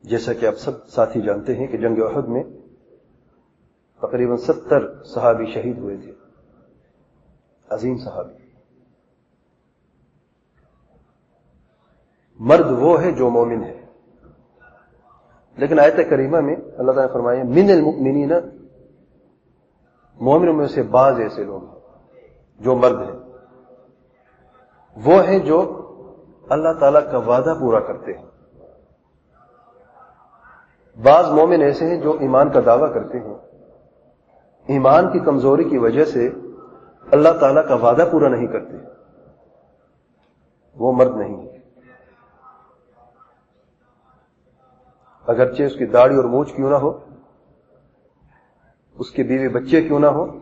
جیسا کہ آپ سب ساتھی جانتے ہیں کہ جنگ احد میں تقریباً 70 صحابی شہید ہوئے تھے، عظیم صحابی۔ مرد وہ ہے جو مومن ہے، لیکن آیت کریمہ میں اللہ تعالیٰ نے فرمایا من المؤمنین، مومنوں میں سے بعض ایسے لوگ ہیں جو مرد ہیں، وہ ہیں جو اللہ تعالیٰ کا وعدہ پورا کرتے ہیں۔ بعض مومن ایسے ہیں جو ایمان کا دعویٰ کرتے ہیں، ایمان کی کمزوری کی وجہ سے اللہ تعالیٰ کا وعدہ پورا نہیں کرتے، وہ مرد نہیں ہے، اگرچہ اس کی داڑھی اور مونچھ کیوں نہ ہو، اس کے بیوی بچے کیوں نہ ہو،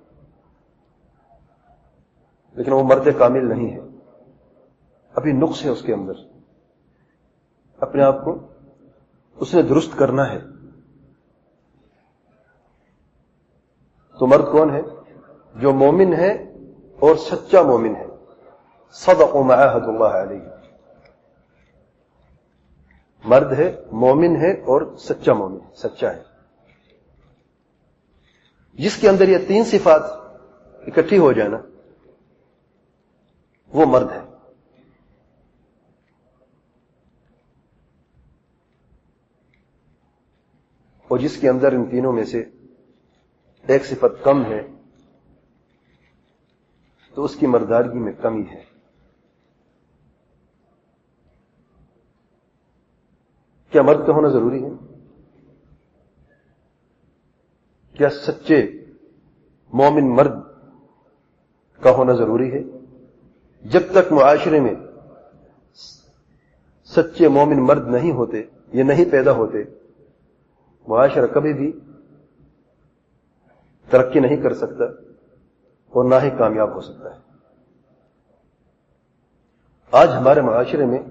لیکن وہ مرد کامل نہیں ہے، ابھی نقص ہے اس کے اندر، اپنے آپ کو اس نے درست کرنا ہے۔ تو مرد کون ہے؟ جو مومن ہے اور سچا مومن ہے، صدق ما عاہد اللہ علیہ، مرد ہے، مومن ہے اور سچا مومن، سچا ہے، جس کے اندر یہ 3 صفات اکٹھی ہو جائے نا، وہ مرد ہے۔ اور جس کے اندر ان تینوں میں سے ایک صفت کم ہے تو اس کی مردارگی میں کمی ہے۔ کیا مرد کا ہونا ضروری ہے؟ کیا سچے مومن مرد کا ہونا ضروری ہے؟ جب تک معاشرے میں سچے مومن مرد نہیں ہوتے، یہ نہیں پیدا ہوتے، معاشرہ کبھی بھی ترقی نہیں کر سکتا اور نہ ہی کامیاب ہو سکتا ہے۔ آج ہمارے معاشرے میں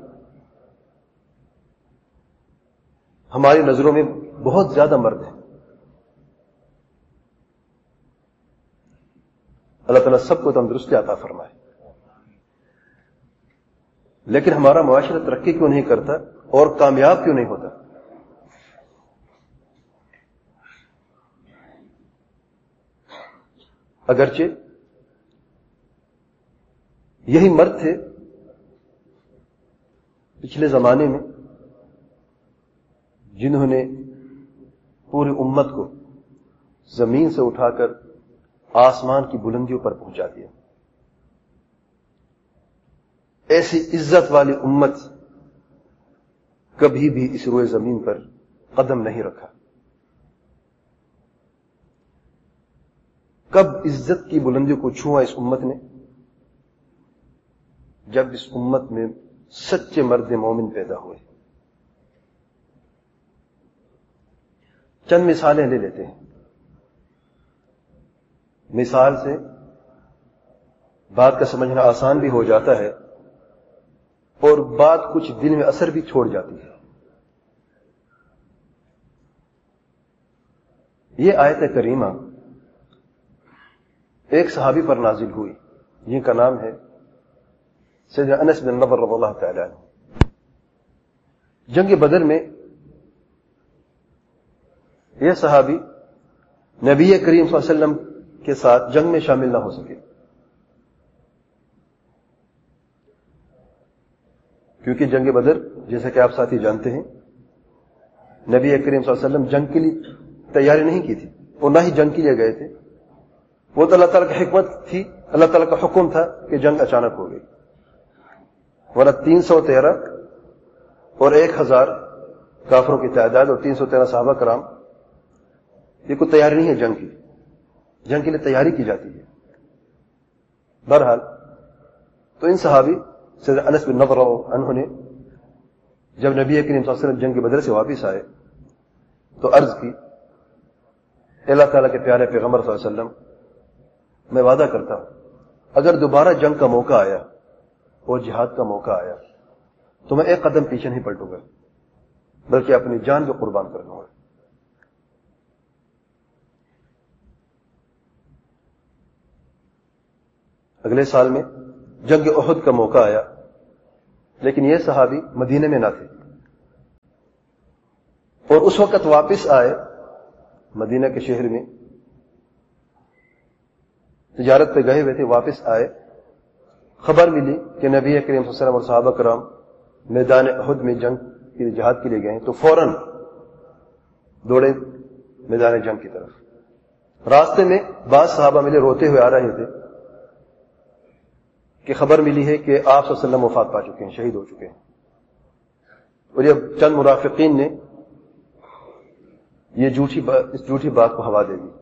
ہماری نظروں میں بہت زیادہ مرد ہیں، اللہ تعالیٰ سب کو تندرستی عطا فرمائے، لیکن ہمارا معاشرہ ترقی کیوں نہیں کرتا اور کامیاب کیوں نہیں ہوتا؟ اگرچہ یہی مرد تھے پچھلے زمانے میں جنہوں نے پوری امت کو زمین سے اٹھا کر آسمان کی بلندیوں پر پہنچا دیا، ایسی عزت والی امت کبھی بھی اس روئے زمین پر قدم نہیں رکھا۔ کب عزت کی بلندیوں کو چھوا اس امت نے؟ جب اس امت میں سچے مرد مومن پیدا ہوئے۔ چند مثالیں لے لیتے ہیں، مثال سے بات کا سمجھنا آسان بھی ہو جاتا ہے اور بات کچھ دل میں اثر بھی چھوڑ جاتی ہے۔ یہ آیت کریمہ ایک صحابی پر نازل ہوئی، جن کا نام ہے سیدنا انس بن نضر رضی اللہ تعالی عنہ۔ جنگ بدر میں یہ صحابی نبی کریم صلی اللہ علیہ وسلم کے ساتھ جنگ میں شامل نہ ہو سکے، کیونکہ جنگ بدر جیسا کہ آپ ساتھی جانتے ہیں نبی کریم صلی اللہ علیہ وسلم جنگ کے لیے تیاری نہیں کی تھی اور نہ ہی جنگ کے لیے گئے تھے، وہ تو اللہ تعالیٰ کی حکمت تھی، اللہ تعالیٰ کا حکم تھا کہ جنگ اچانک ہو گئی، ورنہ 313 اور 1000 کافروں کی تعداد اور 313 صحابہ کرام، یہ کوئی تیاری نہیں ہے جنگ کی، جنگ کے لیے تیاری کی جاتی ہے۔ بہرحال تو ان صحابی سیدنا انس بن نضر عنہ نے جب نبی کریم صلی اللہ علیہ وسلم جنگ بدر سے واپس آئے تو عرض کی، اللہ تعالیٰ کے پیارے پیغمبر صلی اللہ علیہ وسلم، میں وعدہ کرتا ہوں اگر دوبارہ جنگ کا موقع آیا اور جہاد کا موقع آیا تو میں ایک قدم پیچھے نہیں پلٹوں گا، بلکہ اپنی جان کو قربان کر دوں گا۔ اگلے سال میں جنگ احد کا موقع آیا، لیکن یہ صحابی مدینے میں نہ تھے، اور اس وقت واپس آئے مدینہ کے شہر میں، تجارت پہ گئے ہوئے تھے، واپس آئے، خبر ملی کہ نبی کریم صلی اللہ علیہ وسلم اور صحابہ کرام میدان احد میں جنگ کے لیے، جہاد کے لیے گئے ہیں، تو فوراً دوڑے میدان جنگ کی طرف۔ راستے میں بعض صحابہ ملے، روتے ہوئے آ رہے تھے کہ خبر ملی ہے کہ آپ صلی اللہ علیہ وسلم وفات پا چکے ہیں، شہید ہو چکے ہیں۔ اور یہ چند منافقین نے اس جھوٹی بات کو ہوا دے دی،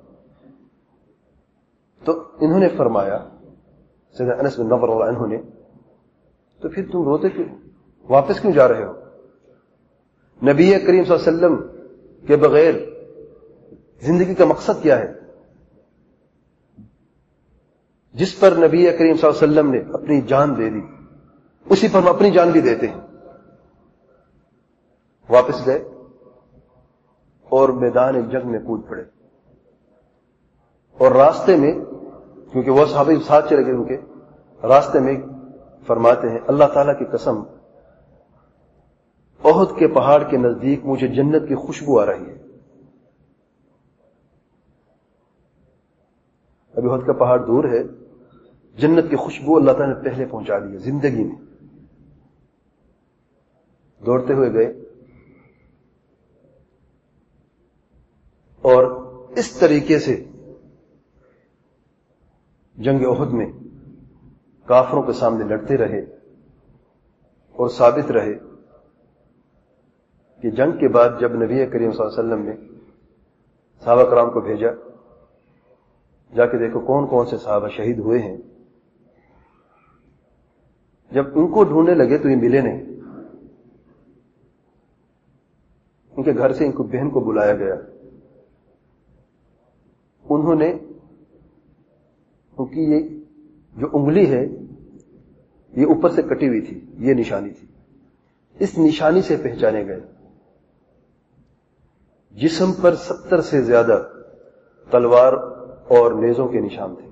تو انہوں نے فرمایا، سیدنا انس بن نضر رضی اللہ عنہ نے، تو پھر تم روتے کیوں، واپس کیوں جا رہے ہو؟ نبی کریم صلی اللہ علیہ وسلم کے بغیر زندگی کا مقصد کیا ہے؟ جس پر نبی کریم صلی اللہ علیہ وسلم نے اپنی جان دے دی، اسی پر ہم اپنی جان بھی دیتے ہیں۔ واپس گئے اور میدان جنگ میں کود پڑے، اور راستے میں، کیونکہ وہ صحابہ ساتھ چلے گئے ان کے، راستے میں فرماتے ہیں اللہ تعالیٰ کی قسم، احد کے پہاڑ کے نزدیک مجھے جنت کی خوشبو آ رہی ہے۔ ابھی احد کا پہاڑ دور ہے، جنت کی خوشبو اللہ تعالیٰ نے پہلے پہنچا دی ہے زندگی میں۔ دوڑتے ہوئے گئے، اور اس طریقے سے جنگ احد میں کافروں کے سامنے لڑتے رہے، اور ثابت رہے کہ جنگ کے بعد جب نبی کریم صلی اللہ علیہ وسلم نے صحابہ کرام کو بھیجا، جا کے دیکھو کون کون سے صحابہ شہید ہوئے ہیں، جب ان کو ڈھونڈنے لگے تو یہ ملے نہیں۔ ان کے گھر سے ان کو بہن کو بلایا گیا، انہوں نے، کیونکہ یہ جو انگلی ہے یہ اوپر سے کٹی ہوئی تھی، یہ نشانی تھی، اس نشانی سے پہچانے گئے۔ جسم پر 70 سے زیادہ تلوار اور نیزوں کے نشان تھے،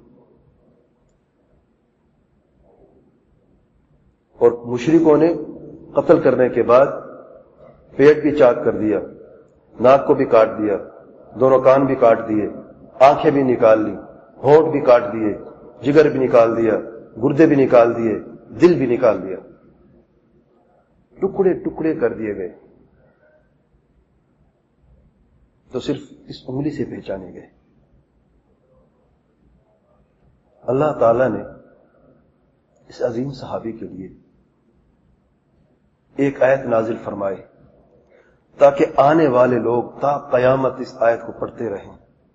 اور مشرکوں نے قتل کرنے کے بعد پیٹ بھی چاک کر دیا، ناک کو بھی کاٹ دیا، دونوں کان بھی کاٹ دیے، آنکھیں بھی نکال لی، ہونٹ بھی کاٹ دیے، جگر بھی نکال دیا، گردے بھی نکال دیے، دل بھی نکال دیا، ٹکڑے ٹکڑے کر دیے گئے، تو صرف اس انگلی سے پہچانے گئے۔ اللہ تعالی نے اس عظیم صحابی کے لیے ایک آیت نازل فرمائی تاکہ آنے والے لوگ تا قیامت اس آیت کو پڑھتے رہیں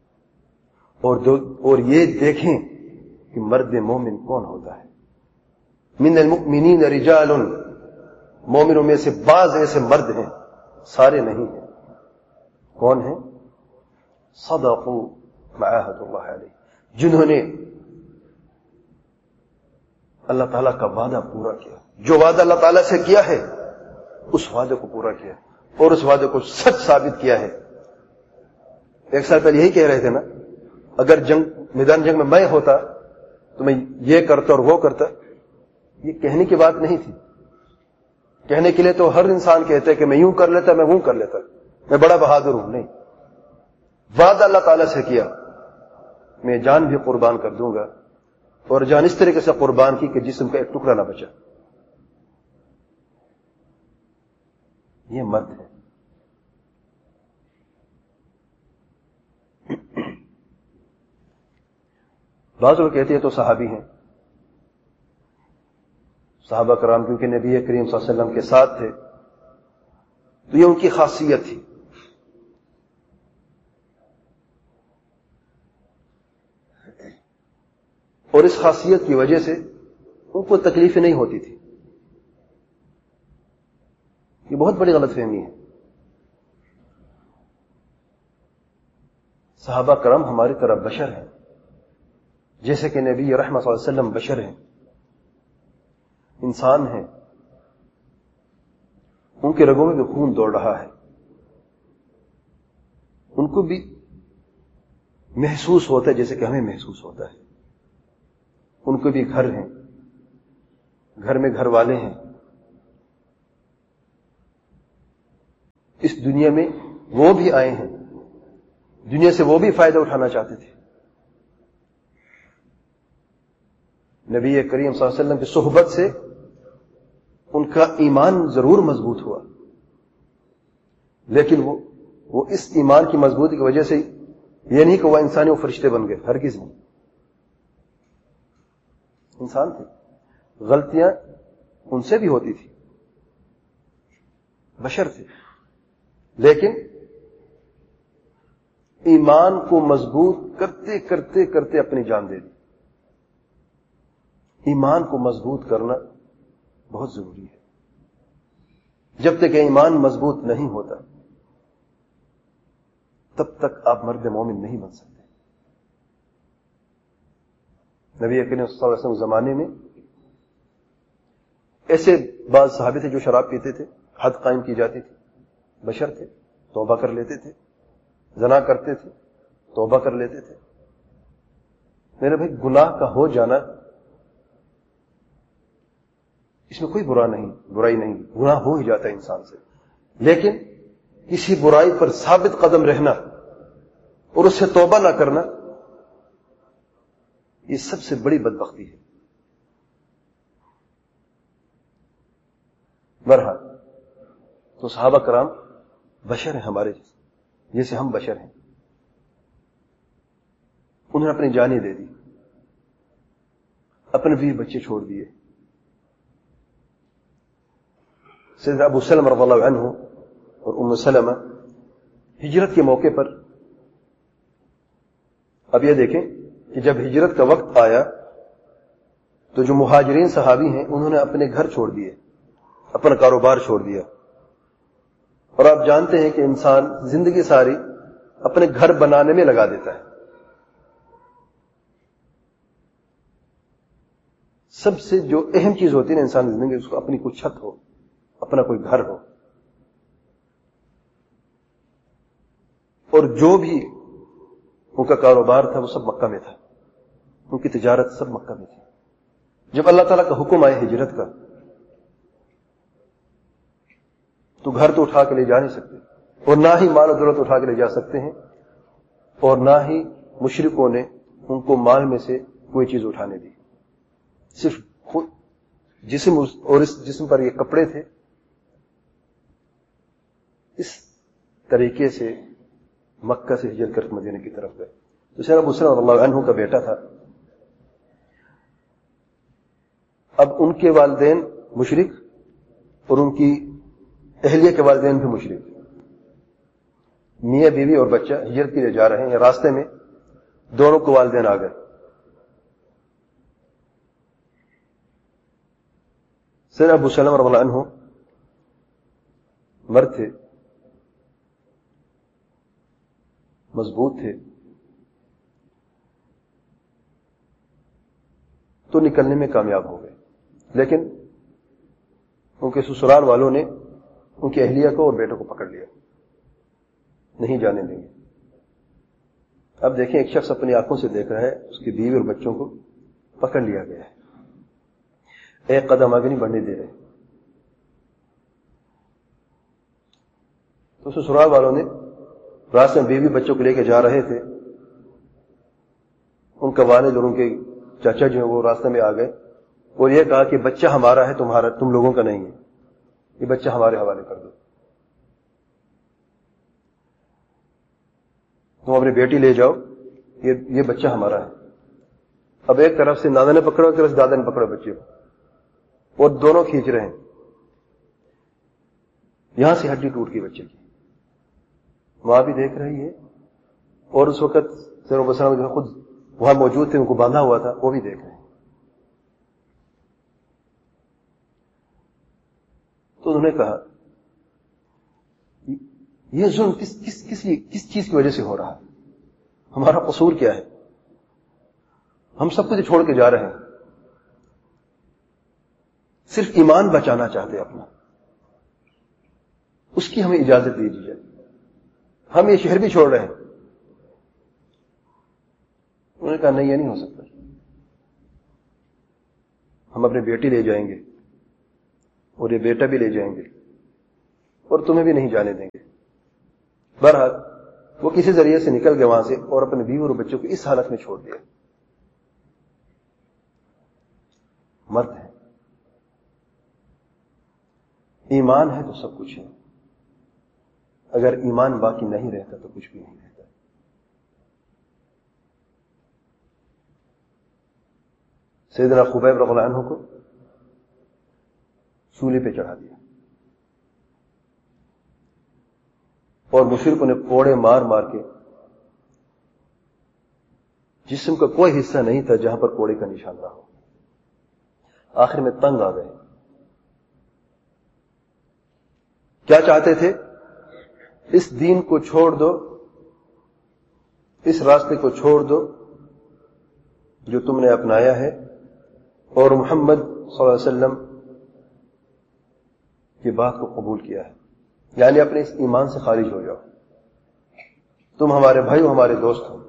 اور یہ دیکھیں کہ مرد مومن کون ہوتا ہے۔ من المؤمنین رجال، مومنوں میں سے بعض ایسے مرد ہیں، سارے نہیں ہیں۔ کون ہیں؟ صدقوا ما عاهدوا اللہ علیہ، جنہوں نے اللہ تعالیٰ کا وعدہ پورا کیا، جو وعدہ اللہ تعالیٰ سے کیا ہے اس وعدے کو پورا کیا اور اس وعدے کو سچ ثابت کیا ہے۔ ایک سال پہلے یہی کہہ رہے تھے نا، اگر میدان جنگ میں ہوتا تو میں یہ کرتا اور وہ کرتا۔ یہ کہنے کی بات نہیں تھی، کہنے کے لیے تو ہر انسان کہتے کہ میں یوں کر لیتا، میں وہ کر لیتا، میں بڑا بہادر ہوں۔ نہیں، وعدہ اللہ تعالیٰ سے کیا، میں جان بھی قربان کر دوں گا، اور جان اس طریقے سے قربان کی کہ جسم کا ایک ٹکڑا نہ بچا۔ یہ مرد ہے۔ بعض لوگ کہتے ہیں تو صحابی ہیں، صحابہ کرام کیونکہ نبی کریم صلی اللہ علیہ وسلم کے ساتھ تھے تو یہ ان کی خاصیت تھی۔ اور اس خاصیت کی وجہ سے ان کو تکلیفیں نہیں ہوتی تھی۔ یہ بہت بڑی غلط فہمی ہے۔ صحابہ کرام ہماری طرح بشر ہیں، جیسے کہ نبی رحمت صلی اللہ علیہ وسلم بشر ہیں، انسان ہیں، ان کے رگوں میں بھی خون دوڑ رہا ہے، ان کو بھی محسوس ہوتا ہے جیسے کہ ہمیں محسوس ہوتا ہے۔ ان کو بھی گھر ہیں، گھر میں گھر والے ہیں، اس دنیا میں وہ بھی آئے ہیں، دنیا سے وہ بھی فائدہ اٹھانا چاہتے تھے. نبی کریم صلی اللہ علیہ وسلم کی صحبت سے ان کا ایمان ضرور مضبوط ہوا، لیکن وہ اس ایمان کی مضبوطی کی وجہ سے یہ نہیں کہ وہ انسانی وہ فرشتے بن گئے، ہرگز نہیں. انسان تھے، غلطیاں ان سے بھی ہوتی تھی، بشر تھے، لیکن ایمان کو مضبوط کرتے کرتے کرتے اپنی جان دے دی. ایمان کو مضبوط کرنا بہت ضروری ہے. جب تک ایمان مضبوط نہیں ہوتا تب تک آپ مرد مومن نہیں بن سکتے. نبی کریم صلی اللہ علیہ وسلم زمانے میں ایسے بعض صحابی تھے جو شراب پیتے تھے، حد قائم کی جاتی تھی، بشر تھے، توبہ کر لیتے تھے. زنا کرتے تھے، توبہ کر لیتے تھے. میرے بھائی، گناہ کا ہو جانا اس میں کوئی برائی نہیں، گناہ ہو ہی جاتا ہے انسان سے، لیکن کسی برائی پر ثابت قدم رہنا اور اس سے توبہ نہ کرنا، یہ سب سے بڑی بدبختی ہے. بہرحال تو صحابہ کرام بشر ہیں ہمارے جیسے ہم بشر ہیں. انہوں نے اپنی جانیں دے دی، اپنے بیوی بچے چھوڑ دیے. سیدنا ابو سلمہ رضی اللہ عنہ اور ام سلمہ ہجرت کے موقع پر، اب یہ دیکھیں کہ جب ہجرت کا وقت آیا تو جو مہاجرین صحابی ہیں انہوں نے اپنے گھر چھوڑ دیے، اپنا کاروبار چھوڑ دیا. اور آپ جانتے ہیں کہ انسان زندگی ساری اپنے گھر بنانے میں لگا دیتا ہے. سب سے جو اہم چیز ہوتی ہے نا انسان کی زندگی، اس کو اپنی کوئی چھت ہو، اپنا کوئی گھر ہو. اور جو بھی ان کا کاروبار تھا وہ سب مکہ میں تھا، ان کی تجارت سب مکہ میں تھی. جب اللہ تعالیٰ کا حکم آئے ہجرت کا تو گھر تو اٹھا کے لے جا نہیں سکتے، اور نہ ہی مال و دولت اٹھا کے لے جا سکتے ہیں، اور نہ ہی مشرکوں نے ان کو مال میں سے کوئی چیز اٹھانے دی. صرف خود جسم اور اس جسم پر یہ کپڑے تھے. اس طریقے سے مکہ سے ہجرت کر مدینے کی طرف گئے. تو سیدنا ابو سلمہ رضی اللہ عنہ کا بیٹا تھا. اب ان کے والدین مشرک اور ان کی اہلیہ کے والدین بھی مشرک. میاں بیوی اور بچہ ہجرت کے لیے جا رہے ہیں، راستے میں دونوں کو والدین آ گئے. سیدنا ابو سلمہ رضی اللہ عنہ مرد تھے، مضبوط تھے، تو نکلنے میں کامیاب ہو گئے. لیکن ان کے سسرال والوں نے ان کی اہلیہ کو اور بیٹوں کو پکڑ لیا، نہیں جانے دیں گے. اب دیکھیں، ایک شخص اپنی آنکھوں سے دیکھ رہا ہے، اس کی بیوی اور بچوں کو پکڑ لیا گیا ہے، ایک قدم آگے نہیں بڑھنے دے رہے. تو سسرال والوں نے راستے میں بیوی بچوں کو لے کے جا رہے تھے. ان کا والد اور ان کے چاچا جو ہیں وہ راستے میں آ گئے اور یہ کہا کہ بچہ ہمارا ہے، تم لوگوں کا نہیں ہے، یہ بچہ ہمارے حوالے کر دو، تم اپنی بیٹی لے جاؤ، یہ بچہ ہمارا ہے. اب ایک طرف سے نانا نے پکڑا، ایک طرف سے دادا نے پکڑا بچے کو، اور دونوں کھینچ رہے ہیں. یہاں سے ہڈی ٹوٹ گئی بچے کی. ماں بھی دیکھ رہی ہے، اور اس وقت سیدنا ابو سلمہ جو خود وہاں موجود تھے، ان کو باندھا ہوا تھا، وہ بھی دیکھ رہے ہیں. تو انہوں نے کہا یہ ظلم کس چیز کی وجہ سے ہو رہا ہے؟ ہمارا قصور کیا ہے؟ ہم سب کچھ چھوڑ کے جا رہے ہیں، صرف ایمان بچانا چاہتے اپنا، اس کی ہمیں اجازت دیجیے. ہم یہ شہر بھی چھوڑ رہے ہیں. انہوں نے کہا نہیں، یہ نہیں ہو سکتا، ہم اپنے بیٹی لے جائیں گے اور یہ بیٹا بھی لے جائیں گے اور تمہیں بھی نہیں جانے دیں گے. بہرحال وہ کسی ذریعے سے نکل گئے وہاں سے اور اپنے بیوی اور بچوں کو اس حالت میں چھوڑ دیا. مرد ہے، ایمان ہے تو سب کچھ ہے، اگر ایمان باقی نہیں رہتا تو کچھ بھی نہیں رہتا. سیدنا خبیب رضی اللہ عنہ کو سولی پہ چڑھا دیا اور مشرکوں نے کوڑے مار مار کے، جسم کا کوئی حصہ نہیں تھا جہاں پر کوڑے کا نشان نہ ہو. آخر میں تنگ آ گئے. کیا چاہتے تھے؟ اس دین کو چھوڑ دو، اس راستے کو چھوڑ دو جو تم نے اپنایا ہے، اور محمد صلی اللہ علیہ وسلم کی بات کو قبول کیا ہے، یعنی اپنے اس ایمان سے خارج ہو جاؤ، تم ہمارے بھائی ہو، ہمارے دوست ہو.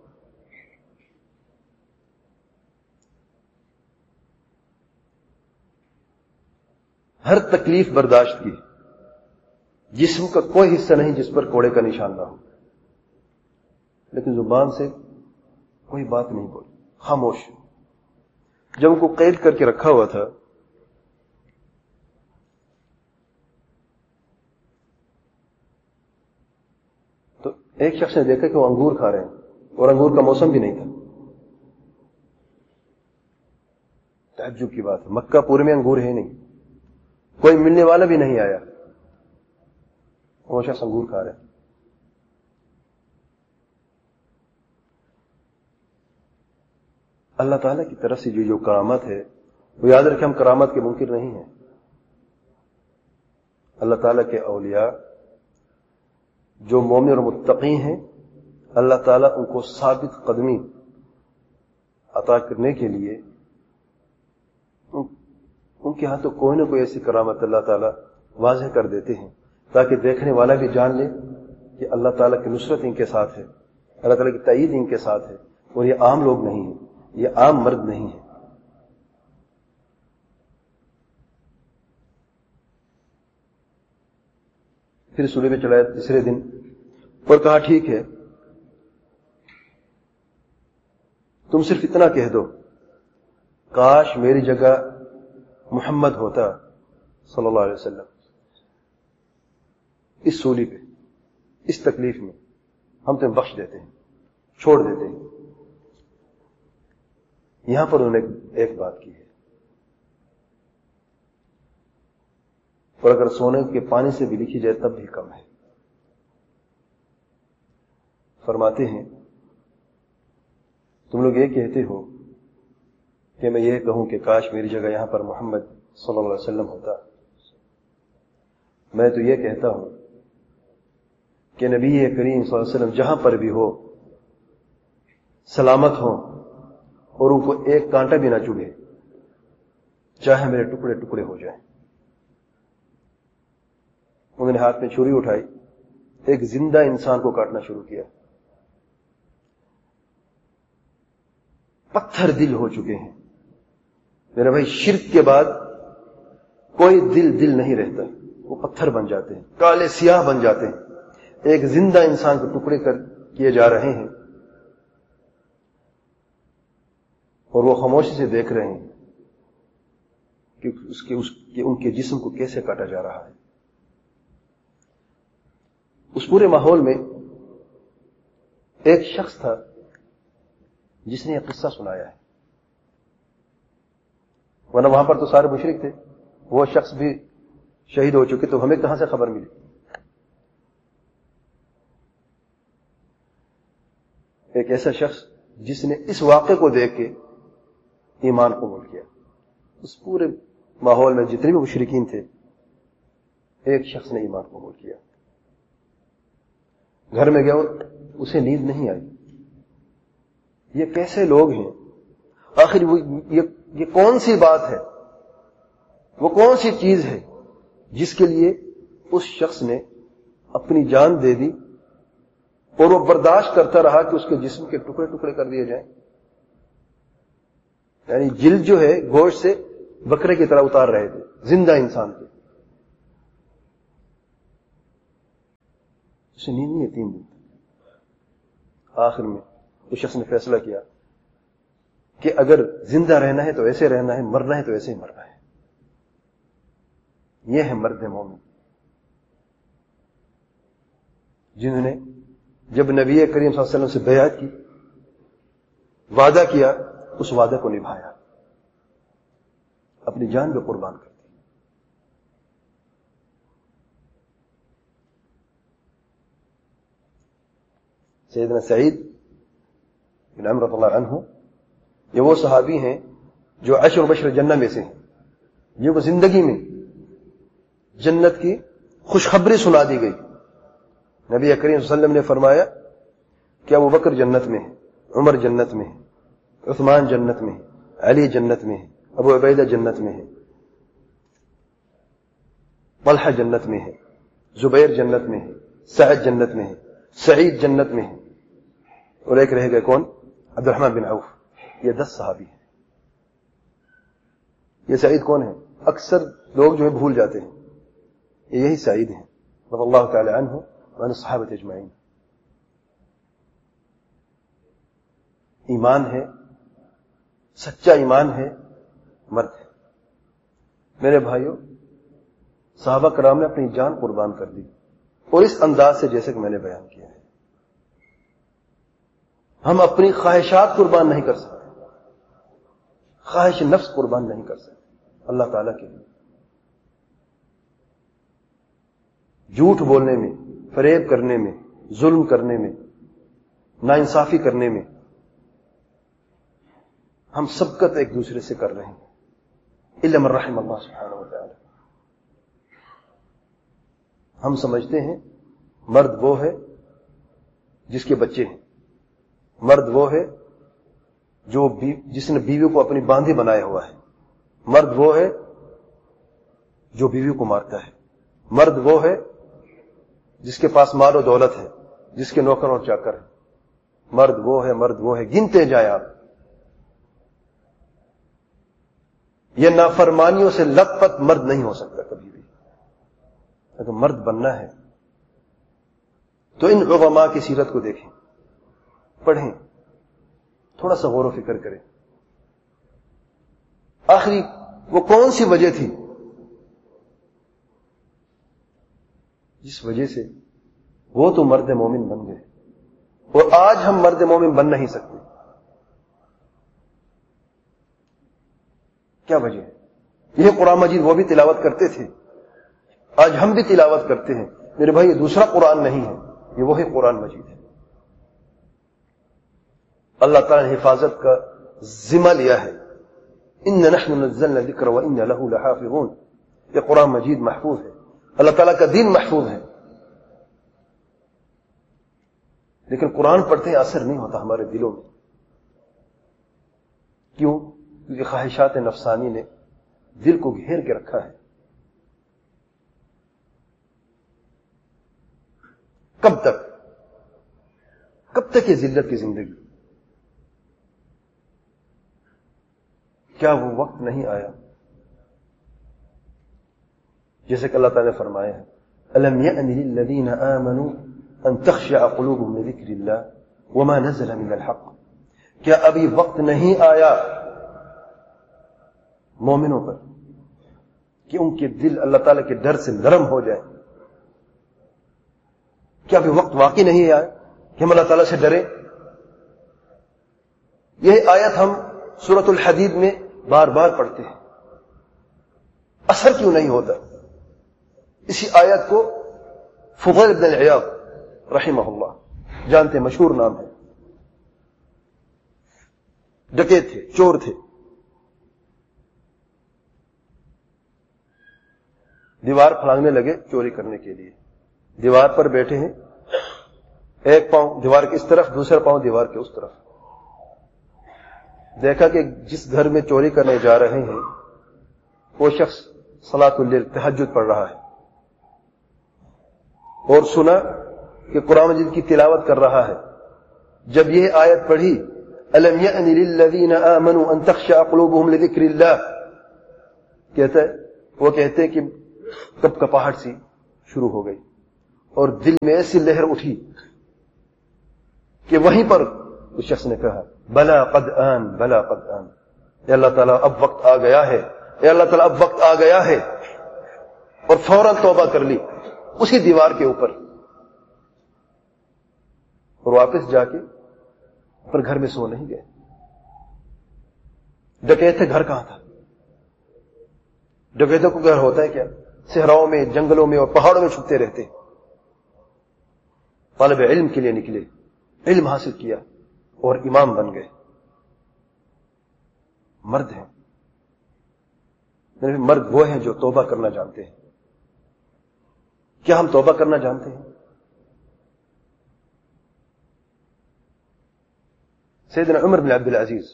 ہر تکلیف برداشت کی، جسم کا کوئی حصہ نہیں جس پر کوڑے کا نشان نہ ہو، لیکن زبان سے کوئی بات نہیں بولی، خاموش. جب ان کو قید کر کے رکھا ہوا تھا تو ایک شخص نے دیکھا کہ وہ انگور کھا رہے ہیں اور انگور کا موسم بھی نہیں تھا. تعجب کی بات ہے، مکہ پورے میں انگور ہے نہیں، کوئی ملنے والا بھی نہیں آیا، وہ شخص انگور کھا رہے ہیں. اللہ تعالیٰ کی طرف سے جو کرامت ہے وہ یاد رکھیں، ہم کرامت کے منکر نہیں ہیں. اللہ تعالیٰ کے اولیاء جو مومن اور متقی ہیں، اللہ تعالیٰ ان کو ثابت قدمی عطا کرنے کے لیے ان کے ہاتھوں کوئی نہ کوئی ایسی کرامت اللہ تعالیٰ واضح کر دیتے ہیں تاکہ دیکھنے والا بھی جان لے کہ اللہ تعالیٰ کی نصرت ان کے ساتھ ہے، اللہ تعالیٰ کی تائید ان کے ساتھ ہے، اور یہ عام لوگ نہیں ہیں، یہ عام مرد نہیں ہے. پھر سولی میں چڑھایا تیسرے دن اور کہا ٹھیک ہے، تم صرف اتنا کہہ دو، کاش میری جگہ محمد ہوتا صلی اللہ علیہ وسلم اس سولی پہ، اس تکلیف میں، ہم تمہیں بخش دیتے ہیں، چھوڑ دیتے ہیں. یہاں پر انہوں نے ایک بات کی ہے، اور اگر سونے کے پانی سے بھی لکھی جائے تب بھی کم ہے. فرماتے ہیں تم لوگ یہ کہتے ہو کہ میں یہ کہوں کہ کاش میری جگہ یہاں پر محمد صلی اللہ علیہ وسلم ہوتا. میں تو یہ کہتا ہوں کہ نبی کریم صلی اللہ علیہ وسلم جہاں پر بھی ہو سلامت ہوں اور ان کو ایک کانٹا بھی نہ چبھے، چاہے میرے ٹکڑے ٹکڑے ہو جائیں. انہوں نے ہاتھ میں چھری اٹھائی، ایک زندہ انسان کو کاٹنا شروع کیا. پتھر دل ہو چکے ہیں میرے بھائی، شرک کے بعد کوئی دل نہیں رہتا، وہ پتھر بن جاتے ہیں، کالے سیاہ بن جاتے ہیں. ایک زندہ انسان کو ٹکڑے کیے جا رہے ہیں اور وہ خاموشی سے دیکھ رہے ہیں کہ ان کے جسم کو کیسے کاٹا جا رہا ہے. اس پورے ماحول میں ایک شخص تھا جس نے یہ قصہ سنایا ہے، ورنہ وہاں پر تو سارے مشرک تھے، وہ شخص بھی شہید ہو چکے، تو ہمیں کہاں سے خبر ملی؟ ایک ایسا شخص جس نے اس واقعے کو دیکھ کے ایمان قبول کیا. اس پورے ماحول میں جتنے بھی مشرکین تھے، ایک شخص نے ایمان قبول کیا. گھر میں گیا اور اسے نیند نہیں آئی. یہ کیسے لوگ ہیں؟ آخر یہ کون سی بات ہے، وہ کون سی چیز ہے جس کے لیے اس شخص نے اپنی جان دے دی اور وہ برداشت کرتا رہا کہ اس کے جسم کے ٹکڑے ٹکڑے کر دیے جائیں؟ یعنی جلد جو ہے گوشت سے بکرے کی طرح اتار رہے تھے زندہ انسان کے. اسے نیند نہیں ہے 3 دن. آخر میں اس شخص نے فیصلہ کیا کہ اگر زندہ رہنا ہے تو ایسے رہنا ہے، مرنا ہے تو ایسے ہی مرنا ہے. یہ ہے مرد مومن، جنہوں نے جب نبی کریم صلی اللہ علیہ وسلم سے بیعت کی، وعدہ کیا، اس وعدے کو نبھایا، اپنی جان پہ قربان کر دی. سیدنا سعید بن عمرو رضی اللہ عنہ یہ وہ صحابی ہیں جو 10 بشر جنہ میں سے ہیں، جن کو زندگی میں جنت کی خوشخبری سنا دی گئی. نبی کریم صلی اللہ علیہ وسلم نے فرمایا کہ ابو بکر جنت میں ہے، عمر جنت میں ہے، عثمان جنت میں ہے، علی جنت میں ہے، ابو عبیدہ جنت میں ہے، طلحہ جنت میں ہے، زبیر جنت میں ہے، سعد جنت میں ہے، سعید جنت میں ہے، اور ایک رہ گئے کون؟ عبد الرحمن بن عوف. یہ 10 صحابی ہیں. یہ سعید کون ہے؟ اکثر لوگ جو ہے بھول جاتے ہیں، یہی سعید ہیں رضی اللہ تعالی عنہ وعن الصحابہ اجمعین. ایمان ہے، سچا ایمان ہے، مرد ہے. میرے بھائیوں، صحابہ کرام نے اپنی جان قربان کر دی، اور اس انداز سے جیسے کہ میں نے بیان کیا ہے. ہم اپنی خواہشات قربان نہیں کر سکتے، خواہش نفس قربان نہیں کر سکتے اللہ تعالیٰ کے لیے. جھوٹ بولنے میں، فریب کرنے میں، ظلم کرنے میں، ناانصافی کرنے میں ہم سبقت ایک دوسرے سے کر رہے ہیں، الا من رحم اللہ سبحانہ وتعالی. ہم سمجھتے ہیں مرد وہ ہے جس کے بچے ہیں، مرد وہ ہے جو جس نے بیوی کو اپنی باندھی بنایا ہوا ہے، مرد وہ ہے جو بیوی کو مارتا ہے، مرد وہ ہے جس کے پاس مال و دولت ہے، جس کے نوکر اور چاکر ہے، مرد وہ ہے، مرد وہ ہے، گنتے جائیں آپ. یہ نافرمانیوں سے لت پت مرد نہیں ہو سکتا کبھی بھی. اگر مرد بننا ہے تو ان علماء کی سیرت کو دیکھیں، پڑھیں، تھوڑا سا غور و فکر کریں. آخری وہ کون سی وجہ تھی جس وجہ سے وہ تو مرد مومن بن گئے، اور آج ہم مرد مومن بن نہیں سکتے؟ کیا وجہ ہے؟ یہ قرآن مجید وہ بھی تلاوت کرتے تھے، آج ہم بھی تلاوت کرتے ہیں. میرے بھائی، یہ دوسرا قرآن نہیں ہے، یہ وہی قرآن مجید ہے. اللہ تعالیٰ نے حفاظت کا ذمہ لیا ہے. ان نحن نزلنا الذکر وانا له لحافظون. یہ قرآن مجید محفوظ ہے، اللہ تعالیٰ کا دین محفوظ ہے. لیکن قرآن پڑھتے ہیں اثر نہیں ہوتا ہمارے دلوں میں. کیوں؟ کیونکہ خواہشات نفسانی نے دل کو گھیر کے رکھا ہے. کب تک یہ ذلت کی زندگی؟ کیا وہ وقت نہیں آیا جیسے کہ اللہ تعالیٰ نے فرمایا ہے أَلَمْ يَأْنِ لِلَّذِينَ آمَنُوا أَن تَخْشَعَ قُلُوبُهُمْ لِذِكْرِ اللَّهِ وَمَا نَزَلَ مِنَ الْحَقِّ. کیا ابھی وقت نہیں آیا مومنوں پر کہ ان کے دل اللہ تعالیٰ کے ڈر سے نرم ہو جائے؟ کیا ابھی وقت واقعی نہیں آیا کہ ہم اللہ تعالیٰ سے ڈریں؟ یہ آیت ہم سورۃ الحدید میں بار بار پڑھتے ہیں، اثر کیوں نہیں ہوتا؟ اسی آیت کو فضیل بن العیاض رحمہ اللہ جانتے، مشہور نام ہے، ڈکیت تھے، چور تھے. دیوار پھلانگنے لگے چوری کرنے کے لیے. دیوار پر بیٹھے ہیں، ایک پاؤں دیوار کے اس طرف، دوسرا پاؤں دیوار کے اس طرف. دیکھا کہ جس گھر میں چوری کرنے جا رہے ہیں وہ شخص صلاۃ اللیل تہجد پڑھ رہا ہے، اور سنا کہ قرآن مجید کی تلاوت کر رہا ہے. جب یہ آیت پڑھی أَلَمْ يَأْنِ لِلَّذِينَ آمَنُوا أَن تَخْشَعَ قُلُوبُهُمْ لِذِكْرِ اللَّهِ، وہ کہتے ہیں کہ کب کپاہٹ سی شروع ہو گئی، اور دل میں ایسی لہر اٹھی کہ وہیں پر اس شخص نے کہا بلا قد آن بلا قد آن، اے اللہ تعالیٰ اب وقت آ گیا ہے، اے اللہ تعالیٰ اب وقت آ گیا ہے، اور فوراً توبہ کر لی اسی دیوار کے اوپر، اور واپس جا کے پر گھر میں سو نہیں گئے۔ ڈکیت گھر کہاں تھا؟ ڈکیتوں کو گھر ہوتا ہے کیا؟ صحراؤں میں، جنگلوں میں اور پہاڑوں میں چھپتے رہتے۔ طالب علم کے لیے نکلے، علم حاصل کیا اور امام بن گئے۔ مرد ہیں، مرد وہ ہیں جو توبہ کرنا جانتے ہیں۔ کیا ہم توبہ کرنا جانتے ہیں؟ سیدنا عمر بن عبد العزیز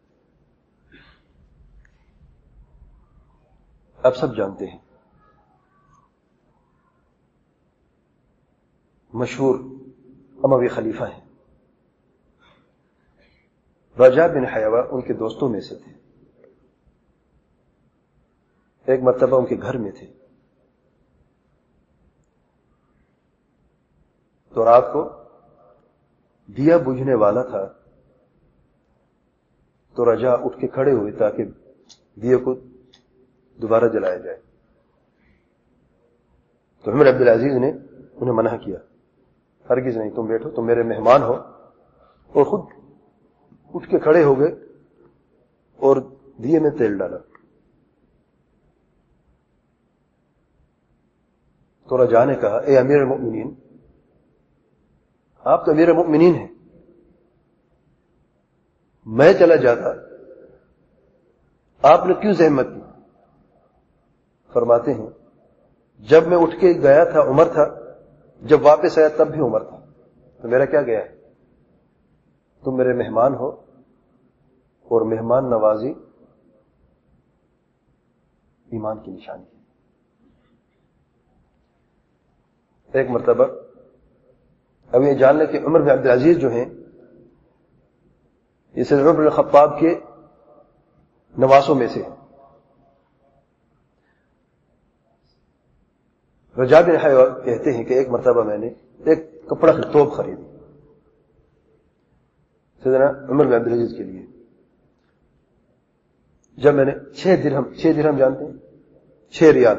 آپ سب جانتے ہیں، مشہور اموی خلیفہ ہیں۔ رجاء بن حیوہ ان کے دوستوں میں سے تھے۔ ایک مرتبہ ان کے گھر میں تھے تو رات کو دیا بجھنے والا تھا، تو رجاء اٹھ کے کھڑے ہوئے تاکہ دیے کو دوبارہ جلایا جائے۔ تو عمر عبد العزیز نے انہیں منع کیا، ہرگز نہیں، تم بیٹھو، تم میرے مہمان ہو، اور خود اٹھ کے کھڑے ہو گئے اور دیے میں تیل ڈالا۔ تو رجاء نے کہا اے امیر المؤمنین، آپ تو امیر المؤمنین ہیں، میں چلا جاتا، آپ نے کیوں زحمت کی؟ فرماتے ہیں جب میں اٹھ کے گیا تھا عمر تھا، جب واپس آیا تب بھی عمر تھا، تو میرا کیا گیا ہے؟ تم میرے مہمان ہو، اور مہمان نوازی ایمان کی نشانی ہے۔ ایک مرتبہ اب یہ جان لیں کہ عمر بن عبد العزیز جو ہیں یہ سیدنا عمر بن الخطاب کے نواسوں میں سے ہیں۔ رجاء بن حیوہ کہتے ہیں کہ ایک مرتبہ میں نے ایک کپڑا کی توپ خریدی سیدنا عمر بن عبد العزیز کے لیے۔ جب میں نے 6 درہم جانتے ہیں، 6 ریال،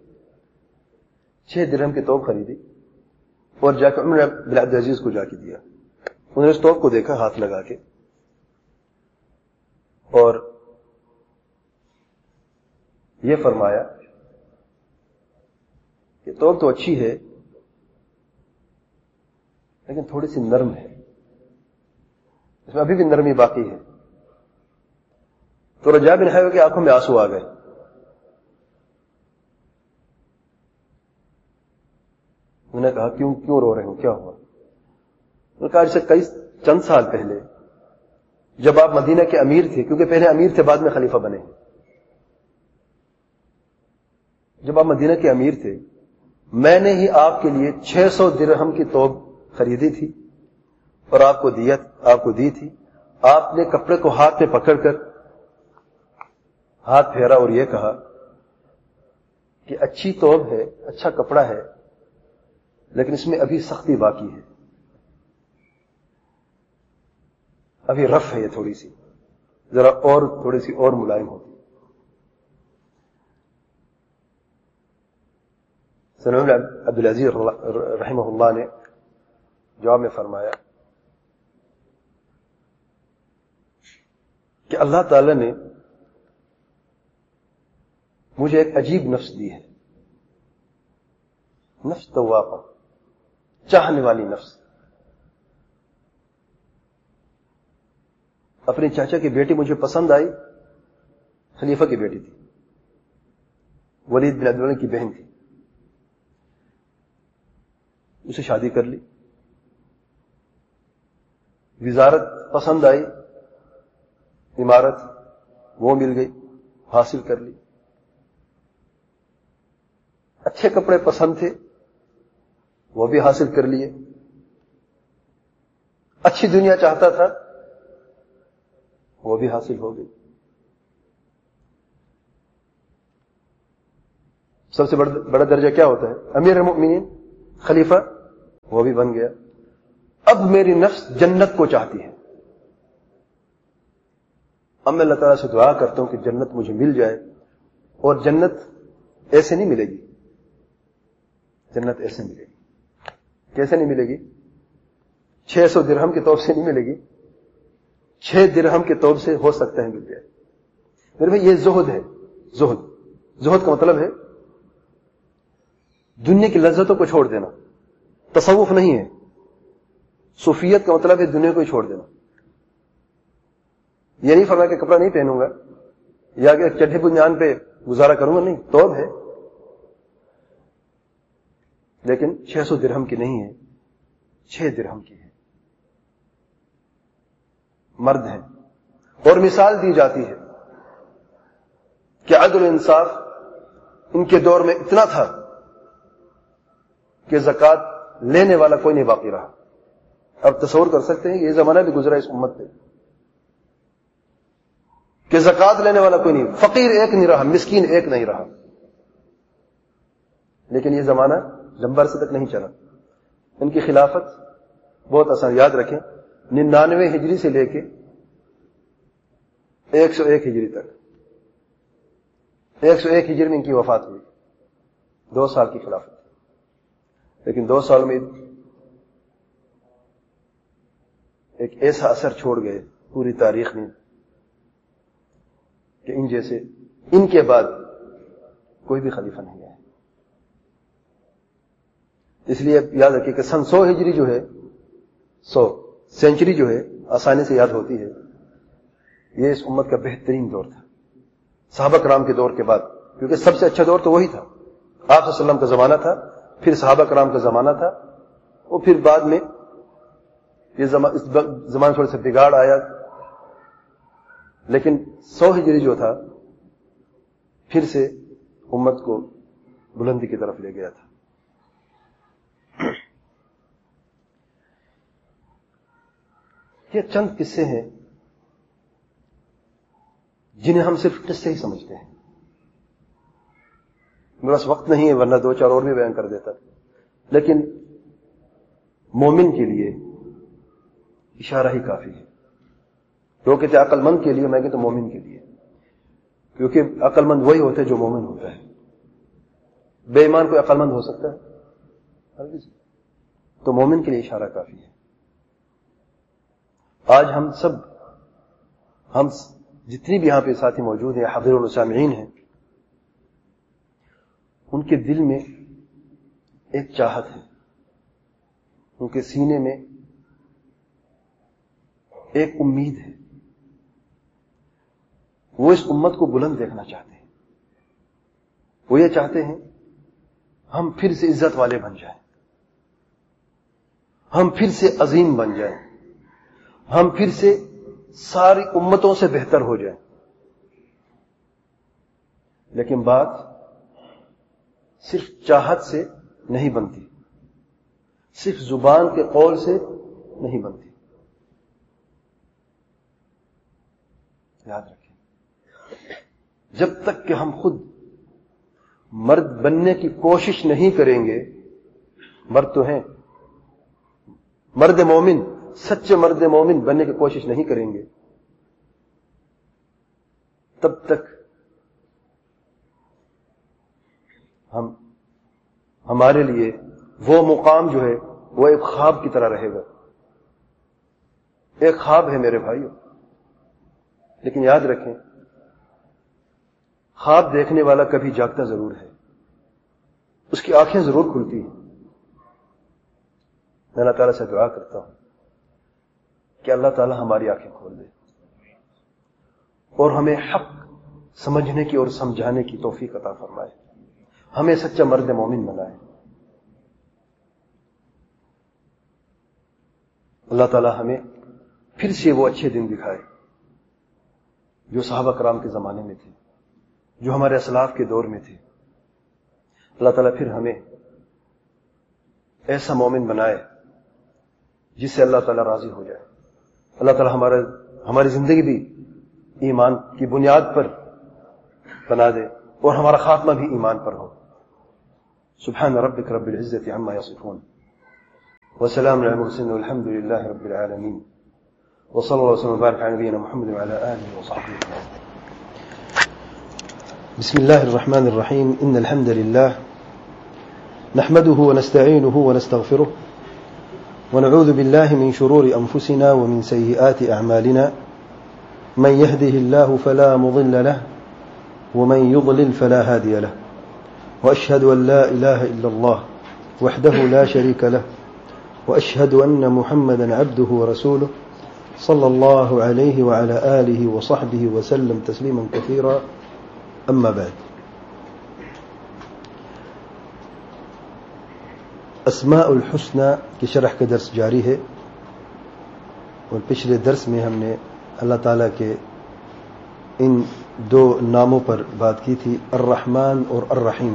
6 درہم کی توپ خریدی اور جا کے عمر بن عبد العزیز کو جا کے دیا۔ انہوں نے اس توپ کو دیکھا ہاتھ لگا کے، اور یہ فرمایا کہ توپ تو اچھی ہے لیکن تھوڑی سی نرم ہے، اس میں ابھی بھی نرمی باقی ہے۔ تو رجاء بن حیوہ کی آنکھوں میں آنسو آ گئے۔ انہوں نے کہا کیوں رو رہے ہو، کیا ہوا؟ انہوں نے کہا جیسے چند سال پہلے جب آپ مدینہ کے امیر تھے، کیونکہ پہلے امیر تھے بعد میں خلیفہ بنے، جب آپ مدینہ کے امیر تھے میں نے ہی آپ کے لیے 600 درہم کی توپ خریدی تھی اور آپ کو دی تھی۔ آپ نے کپڑے کو ہاتھ میں پکڑ کر ہاتھ پھیرا اور یہ کہا کہ اچھی توپ ہے، اچھا کپڑا ہے، لیکن اس میں ابھی سختی باقی ہے، ابھی رف ہے، یہ تھوڑی سی ذرا اور تھوڑی سی اور ملائم ہوتی۔ سیدنا عبد العزیز رحمہ اللہ نے جواب میں فرمایا کہ اللہ تعالی نے مجھے ایک عجیب نفس دی ہے، نفس طواقہ، چاہنے والی نفس۔ اپنی چاچا کی بیٹی مجھے پسند آئی، خلیفہ کی بیٹی تھی، ولید بن عبد الملک کی بہن تھی، اسے شادی کر لی۔ وزارت پسند آئی، عمارت وہ مل گئی، حاصل کر لی۔ اچھے کپڑے پسند تھے، وہ بھی حاصل کر لیے۔ اچھی دنیا چاہتا تھا، وہ بھی حاصل ہو گئی۔ سب سے بڑا درجہ کیا ہوتا ہے؟ امیر المؤمنین خلیفہ وہ بھی بن گیا. اب میری نفس جنت کو چاہتی ہے. اب میں اللہ تعالیٰ سے دعا کرتا ہوں کہ جنت مجھے مل جائے. اور جنت ایسے نہیں ملے گی. جنت ایسے ملے گی. کیسے نہیں ملے گی؟ 600 درہم کے طور سے نہیں ملے گی. 6 درہم کے طور سے ہو سکتا ہے مل جائے. میرے بھائی یہ زہد ہے. زہد کا مطلب ہے دنیا کی لذتوں کو چھوڑ دینا. تصوف نہیں ہے. صوفیت کا مطلب ہے دنیا کو ہی چھوڑ دینا. یہ نہیں فرمایا کہ کپڑا نہیں پہنوں گا یا کہ چڈھے بنیان پہ گزارا کروں گا. نہیں، توب ہے، لیکن 600 درہم کی نہیں ہے، 6 درہم کی ہے. مرد ہیں. اور مثال دی جاتی ہے کہ عدل و انصاف ان کے دور میں اتنا تھا کہ زکوٰۃ لینے والا کوئی نہیں باقی رہا. اب تصور کر سکتے ہیں یہ زمانہ بھی گزرا اس امت پہ کہ زکوٰۃ لینے والا کوئی نہیں. فقیر ایک نہیں رہا، مسکین ایک نہیں رہا. لیکن یہ زمانہ لمبا عرصے تک نہیں چلا. ان کی خلافت بہت آسان، یاد رکھیں 99 ہجری سے لے کے 101 ہجری تک. 101 ہجری میں ان کی وفات ہوئی. 2 سال کی خلافت. لیکن 2 سال میں ایک ایسا اثر چھوڑ گئے پوری تاریخ میں کہ ان جیسے ان کے بعد کوئی بھی خلیفہ نہیں ہے. اس لیے یاد رکھیے کہ سن 100 ہجری جو ہے، 100 سینچری جو ہے آسانی سے یاد ہوتی ہے. یہ اس امت کا بہترین دور تھا صحابہ کرام کے دور کے بعد، کیونکہ سب سے اچھا دور تو وہی تھا. آپ صلی اللہ علیہ وسلم کا زمانہ تھا، پھر صحابہ کرام کا زمانہ تھا، اور پھر بعد میں یہ زمانہ تھوڑا سا بگاڑ آیا. لیکن 100 ہجری جو تھا پھر سے امت کو بلندی کی طرف لے گیا تھا. یہ چند قصے ہیں جنہیں ہم صرف قصے ہی سمجھتے ہیں. میرے پاس وقت نہیں ہے ورنہ 2-4 اور بھی بیان کر دیتا. لیکن مومن کے لیے اشارہ ہی کافی ہے. لوگ کہتے ہیں عقل مند کے لیے، میں کہتا ہوں مومن کے لیے، کیونکہ عقل مند وہی ہوتا ہے جو مومن ہوتا ہے. بے ایمان کوئی عقل مند ہو سکتا ہے؟ تو مومن کے لیے اشارہ کافی ہے. آج ہم جتنی بھی یہاں پہ ساتھی موجود ہیں، حاضرین و سامعین ہیں، ان کے دل میں ایک چاہت ہے، ان کے سینے میں ایک امید ہے. وہ اس امت کو بلند دیکھنا چاہتے ہیں. وہ یہ چاہتے ہیں ہم پھر سے عزت والے بن جائیں، ہم پھر سے عظیم بن جائیں، ہم پھر سے ساری امتوں سے بہتر ہو جائیں. لیکن بات صرف چاہت سے نہیں بنتی، صرف زبان کے قول سے نہیں بنتی. یاد رکھیں، جب تک کہ ہم خود مرد بننے کی کوشش نہیں کریں گے، مرد تو ہیں، مرد مومن، سچے مرد مومن بننے کی کوشش نہیں کریں گے، تب تک ہمارے لیے وہ مقام جو ہے وہ ایک خواب کی طرح رہے گا. ایک خواب ہے میرے بھائیو. لیکن یاد رکھیں، خواب دیکھنے والا کبھی جاگتا ضرور ہے، اس کی آنکھیں ضرور کھلتی ہیں. میں اللہ تعالیٰ سے دعا کرتا ہوں کہ اللہ تعالیٰ ہماری آنکھیں کھول دے اور ہمیں حق سمجھنے کی اور سمجھانے کی توفیق عطا فرمائے، ہمیں سچا مرد مومن بنائے. اللہ تعالیٰ ہمیں پھر سے وہ اچھے دن دکھائے جو صحابہ کرام کے زمانے میں تھے، جو ہمارے اسلاف کے دور میں تھے. اللہ تعالیٰ پھر ہمیں ایسا مومن بنائے جس سے اللہ تعالیٰ راضی ہو جائے. اللہ تعالیٰ ہماری زندگی بھی ایمان کی بنیاد پر بنا دے اور ہمارا خاتمہ بھی ایمان پر ہو. سبحان ربك رب العزة عما يصفون وسلام على المرسلين والحمد لله رب العالمين وصلى الله وسلم وبارك على نبينا محمد وعلى آله وصحبه أجمعين. بسم الله الرحمن الرحيم. إن الحمد لله نحمده ونستعينه ونستغفره ونعوذ بالله من شرور أنفسنا ومن سيئات أعمالنا من يهده الله فلا مضل له ومن يضلل فلا هادي له وأشهد أن لا إله إلا الله وحده لا شريك له وأشهد أن محمدا عبده ورسوله صلى الله عليه وعلى آله وصحبه وسلم تسليما كثيرا. أما بعد. اسماء الحسنى کی شرح کا درس جاری ہے اور پچھلے درس میں ہم نے اللہ تعالیٰ کے ان دو ناموں پر بات کی تھی، الرحمن اور الرحیم.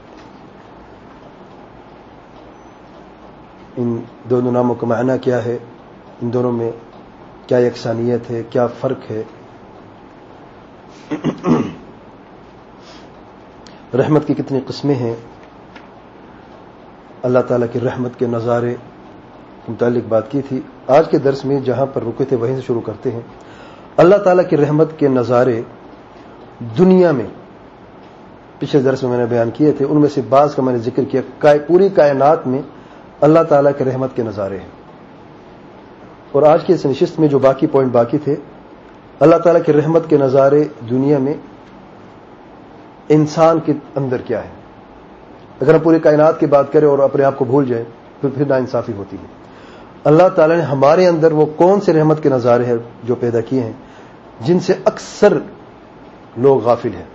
ان دونوں ناموں کا معنی کیا ہے، ان دونوں میں کیا یکسانیت ہے، کیا فرق ہے. رحمت کی کتنی قسمیں ہیں، اللہ تعالیٰ کی رحمت کے نظارے کے متعلق بات کی تھی. آج کے درس میں جہاں پر رکے تھے وہیں سے شروع کرتے ہیں. اللہ تعالیٰ کی رحمت کے نظارے دنیا میں پچھلے درس میں نے بیان کیے تھے، ان میں سے بعض کا میں نے ذکر کیا. پوری کائنات میں اللہ تعالیٰ کی رحمت کے نظارے ہیں. اور آج کی اس نشست میں جو باقی پوائنٹ باقی تھے، اللہ تعالیٰ کی رحمت کے نظارے دنیا میں انسان کے اندر کیا ہے. اگر ہم پوری کائنات کی بات کریں اور اپنے آپ کو بھول جائیں تو پھر ناانصافی ہوتی ہے. اللہ تعالیٰ نے ہمارے اندر وہ کون سے رحمت کے نظارے ہیں جو پیدا کیے ہیں جن سے اکثر لوگ غافل ہیں.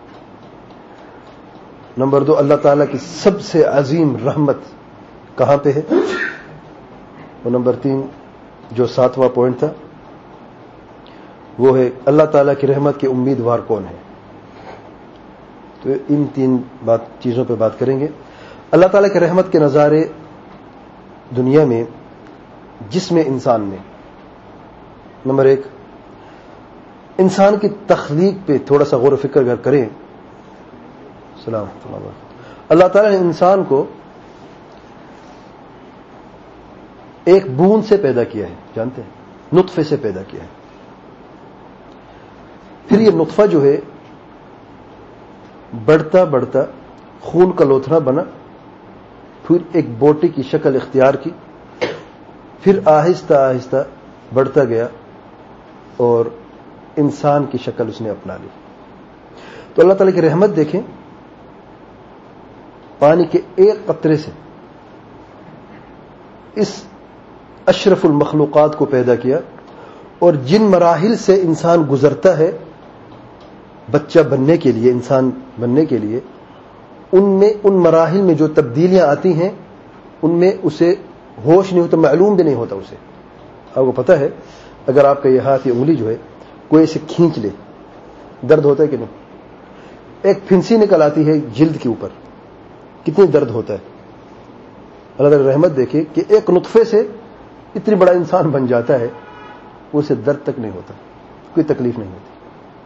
نمبر 2، اللہ تعالیٰ کی سب سے عظیم رحمت کہاں پہ ہے. اور نمبر 3 جو 7واں پوائنٹ تھا وہ ہے اللہ تعالیٰ کی رحمت کے امیدوار کون ہیں. تو ان 3 چیزوں پہ بات کریں گے. اللہ تعالیٰ کی رحمت کے نظارے دنیا میں جس میں انسان نے، نمبر 1، انسان کی تخلیق پہ تھوڑا سا غور و فکر اگر کریں. السلام علیکم اللہ وبرکاتہ. اللہ تعالیٰ نے انسان کو ایک بوند سے پیدا کیا ہے، جانتے ہیں، نطفے سے پیدا کیا ہے. پھر یہ نطفہ جو ہے بڑھتا بڑھتا خون کا لوتھڑا بنا، پھر ایک بوٹی کی شکل اختیار کی، پھر آہستہ آہستہ بڑھتا گیا اور انسان کی شکل اس نے اپنا لی. تو اللہ تعالیٰ کی رحمت دیکھیں، پانی کے ایک قطرے سے اس اشرف المخلوقات کو پیدا کیا، اور جن مراحل سے انسان گزرتا ہے بچہ بننے کے لیے، انسان بننے کے لیے، ان مراحل میں جو تبدیلیاں آتی ہیں ان میں اسے ہوش نہیں ہوتا، معلوم بھی نہیں ہوتا اسے. آپ کو پتہ ہے اگر آپ کا یہ ہاتھ یا انگلی جو ہے کوئی اسے کھینچ لے درد ہوتا ہے کہ نہیں؟ ایک پھنسی نکل آتی ہے جلد کے اوپر، کتنی درد ہوتا ہے. اللہ تعالی رحمت دیکھے کہ ایک نطفے سے اتنی بڑا انسان بن جاتا ہے، اسے درد تک نہیں ہوتا، کوئی تکلیف نہیں ہوتی.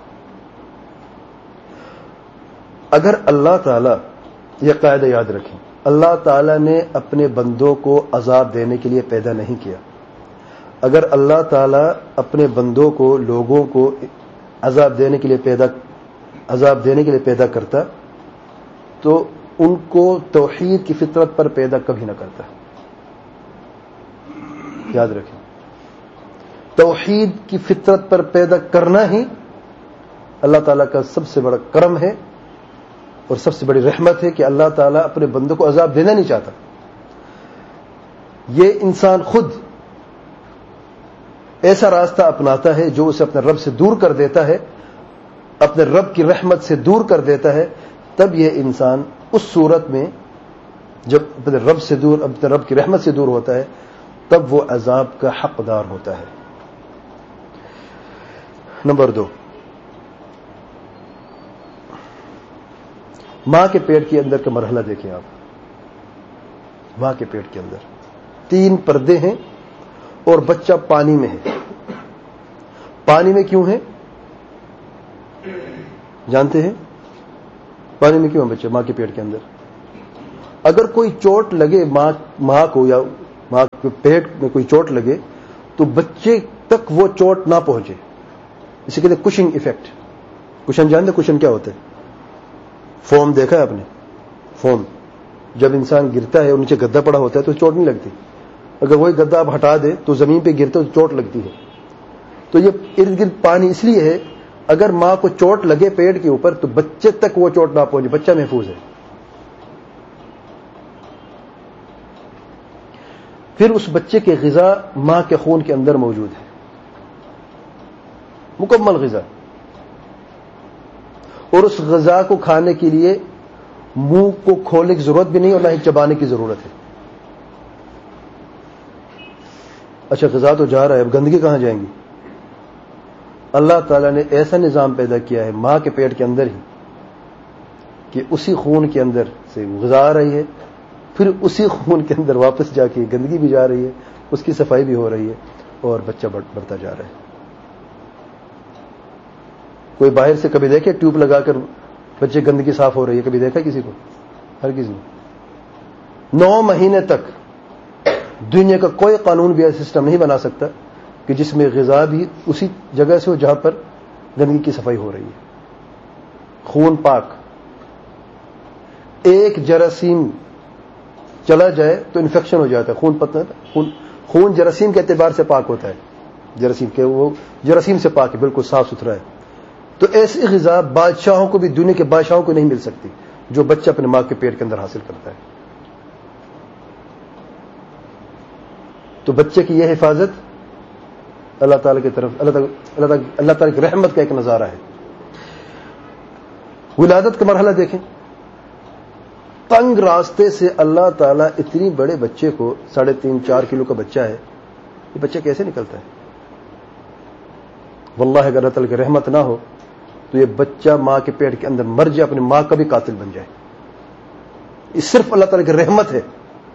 اگر اللہ تعالیٰ، یہ قاعدہ یاد رکھیں، اللہ تعالیٰ نے اپنے بندوں کو عذاب دینے کے لیے پیدا نہیں کیا. اگر اللہ تعالیٰ اپنے بندوں کو، لوگوں کو عذاب دینے کے لیے پیدا کرتا تو ان کو توحید کی فطرت پر پیدا کبھی نہ کرتا. یاد رکھیں، توحید کی فطرت پر پیدا کرنا ہی اللہ تعالیٰ کا سب سے بڑا کرم ہے اور سب سے بڑی رحمت ہے کہ اللہ تعالیٰ اپنے بندوں کو عذاب دینا نہیں چاہتا. یہ انسان خود ایسا راستہ اپناتا ہے جو اسے اپنے رب سے دور کر دیتا ہے، اپنے رب کی رحمت سے دور کر دیتا ہے. تب یہ انسان اس صورت میں جب اپنے رب کی رحمت سے دور ہوتا ہے تب وہ عذاب کا حقدار ہوتا ہے. نمبر 2، ماں کے پیٹ کے اندر کا مرحلہ دیکھیں آپ. ماں کے پیٹ کے اندر 3 پردے ہیں اور بچہ پانی میں ہے. پانی میں کیوں ہے جانتے ہیں؟ پانی میں کیوں ہے بچہ ماں کے پیٹ کے اندر؟ اگر کوئی چوٹ لگے ماں کو یا ماں کے پیٹ میں کوئی چوٹ لگے تو بچے تک وہ چوٹ نہ پہنچے. اسے کہتے ہیں کشنگ ایفیکٹ. کشن جانتے کشن کیا ہوتا ہے؟ فوم دیکھا ہے آپ نے؟ فوم جب انسان گرتا ہے اور نیچے گدا پڑا ہوتا ہے تو چوٹ نہیں لگتی. اگر وہی گدا آپ ہٹا دے تو زمین پہ گرتے تو چوٹ لگتی ہے. تو یہ ارد گرد پانی اس لیے ہے اگر ماں کو چوٹ لگے پیٹ کے اوپر تو بچے تک وہ چوٹ نہ پہنچے, بچہ محفوظ ہے. پھر اس بچے کی غذا ماں کے خون کے اندر موجود ہے, مکمل غذا, اور اس غذا کو کھانے کے لیے منہ کو کھولنے کی ضرورت بھی نہیں اور نہ ہی چبانے کی ضرورت ہے. اچھا غذا تو جا رہا ہے, اب گندگی کہاں جائیں گی؟ اللہ تعالیٰ نے ایسا نظام پیدا کیا ہے ماں کے پیٹ کے اندر ہی کہ اسی خون کے اندر سے غذا آ رہی ہے, پھر اسی خون کے اندر واپس جا کے گندگی بھی جا رہی ہے, اس کی صفائی بھی ہو رہی ہے اور بچہ بڑھتا جا رہا ہے. کوئی باہر سے کبھی دیکھے ٹیوب لگا کر بچے گندگی صاف ہو رہی ہے؟ کبھی دیکھا کسی کو؟ ہر کسی نے. 9 مہینے تک دنیا کا کوئی قانون بھی ایسا سسٹم نہیں بنا سکتا کہ جس میں غذا بھی اسی جگہ سے ہو جہاں پر گندگی کی صفائی ہو رہی ہے. خون پاک, ایک جراثیم چلا جائے تو انفیکشن ہو جاتا ہے. خون جراثیم کے اعتبار سے پاک ہوتا ہے, جراثیم کے وہ جراثیم سے پاک ہے, بالکل صاف ستھرا ہے. تو ایسی غذا بادشاہوں کو بھی, دنیا کے بادشاہوں کو نہیں مل سکتی جو بچہ اپنے ماں کے پیٹ کے اندر حاصل کرتا ہے. تو بچے کی یہ حفاظت اللہ تعالیٰ کی طرف, اللہ تعالیٰ کی رحمت کا ایک نظارہ ہے. ولادت کا مرحلہ دیکھیں, تنگ راستے سے اللہ تعالیٰ اتنی بڑے بچے کو, 3.5-4 کلو کا بچہ ہے, یہ بچہ کیسے نکلتا ہے؟ واللہ اگر اللہ تعالیٰ کی رحمت نہ ہو تو یہ بچہ ماں کے پیٹ کے اندر مر جائے, اپنی ماں کا بھی قاتل بن جائے. یہ صرف اللہ تعالیٰ کی رحمت ہے.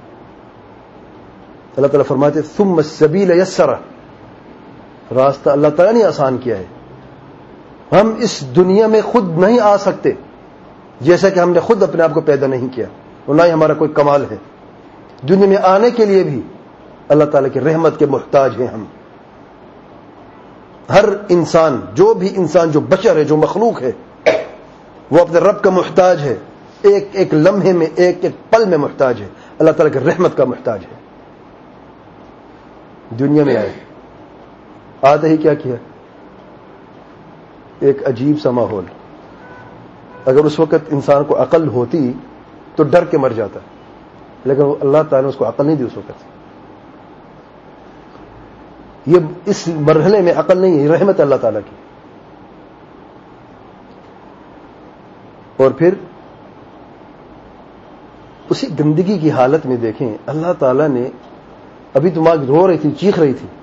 اللہ تعالیٰ فرماتے ثم السبیل یسرہ, راستہ اللہ تعالیٰ نے آسان کیا ہے. ہم اس دنیا میں خود نہیں آ سکتے, جیسا کہ ہم نے خود اپنے آپ کو پیدا نہیں کیا اور نہ ہی ہمارا کوئی کمال ہے. دنیا میں آنے کے لیے بھی اللہ تعالیٰ کی رحمت کے محتاج ہیں ہم. ہر انسان, جو بھی انسان, جو بشر ہے, جو مخلوق ہے, وہ اپنے رب کا محتاج ہے. ایک ایک لمحے میں, ایک ایک پل میں محتاج ہے, اللہ تعالیٰ کی رحمت کا محتاج ہے. دنیا میں آتے ہی کیا کیا؟ ایک عجیب سا ماحول. اگر اس وقت انسان کو عقل ہوتی تو ڈر کے مر جاتا, لیکن اللہ تعالیٰ نے اس کو عقل نہیں دی اس وقت. یہ اس مرحلے میں عقل نہیں ہے, رحمت اللہ تعالیٰ کی. اور پھر اسی گندگی کی حالت میں دیکھیں اللہ تعالیٰ نے, ابھی تو ماں رو رہی تھی, چیخ رہی تھی,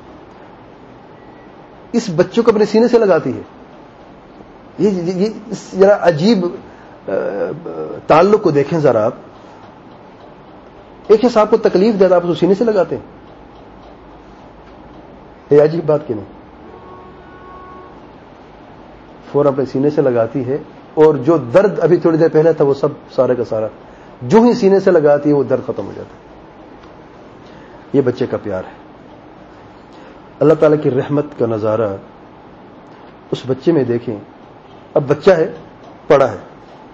اس بچوں کو اپنے سینے سے لگاتی ہے. یہ ذرا عجیب تعلق کو دیکھیں ذرا آپ. ایک حساب کو تکلیف دیتا, آپ اس کو سینے سے لگاتے ہیں. یہ عجیب بات کی نہیں, فوراً اپنے سینے سے لگاتی ہے, اور جو درد ابھی تھوڑی دیر پہلے تھا وہ سب سارے کا سارا جو ہی سینے سے لگاتی ہے وہ درد ختم ہو جاتا ہے. یہ بچے کا پیار ہے. اللہ تعالیٰ کی رحمت کا نظارہ اس بچے میں دیکھیں. اب بچہ ہے, پڑا ہے,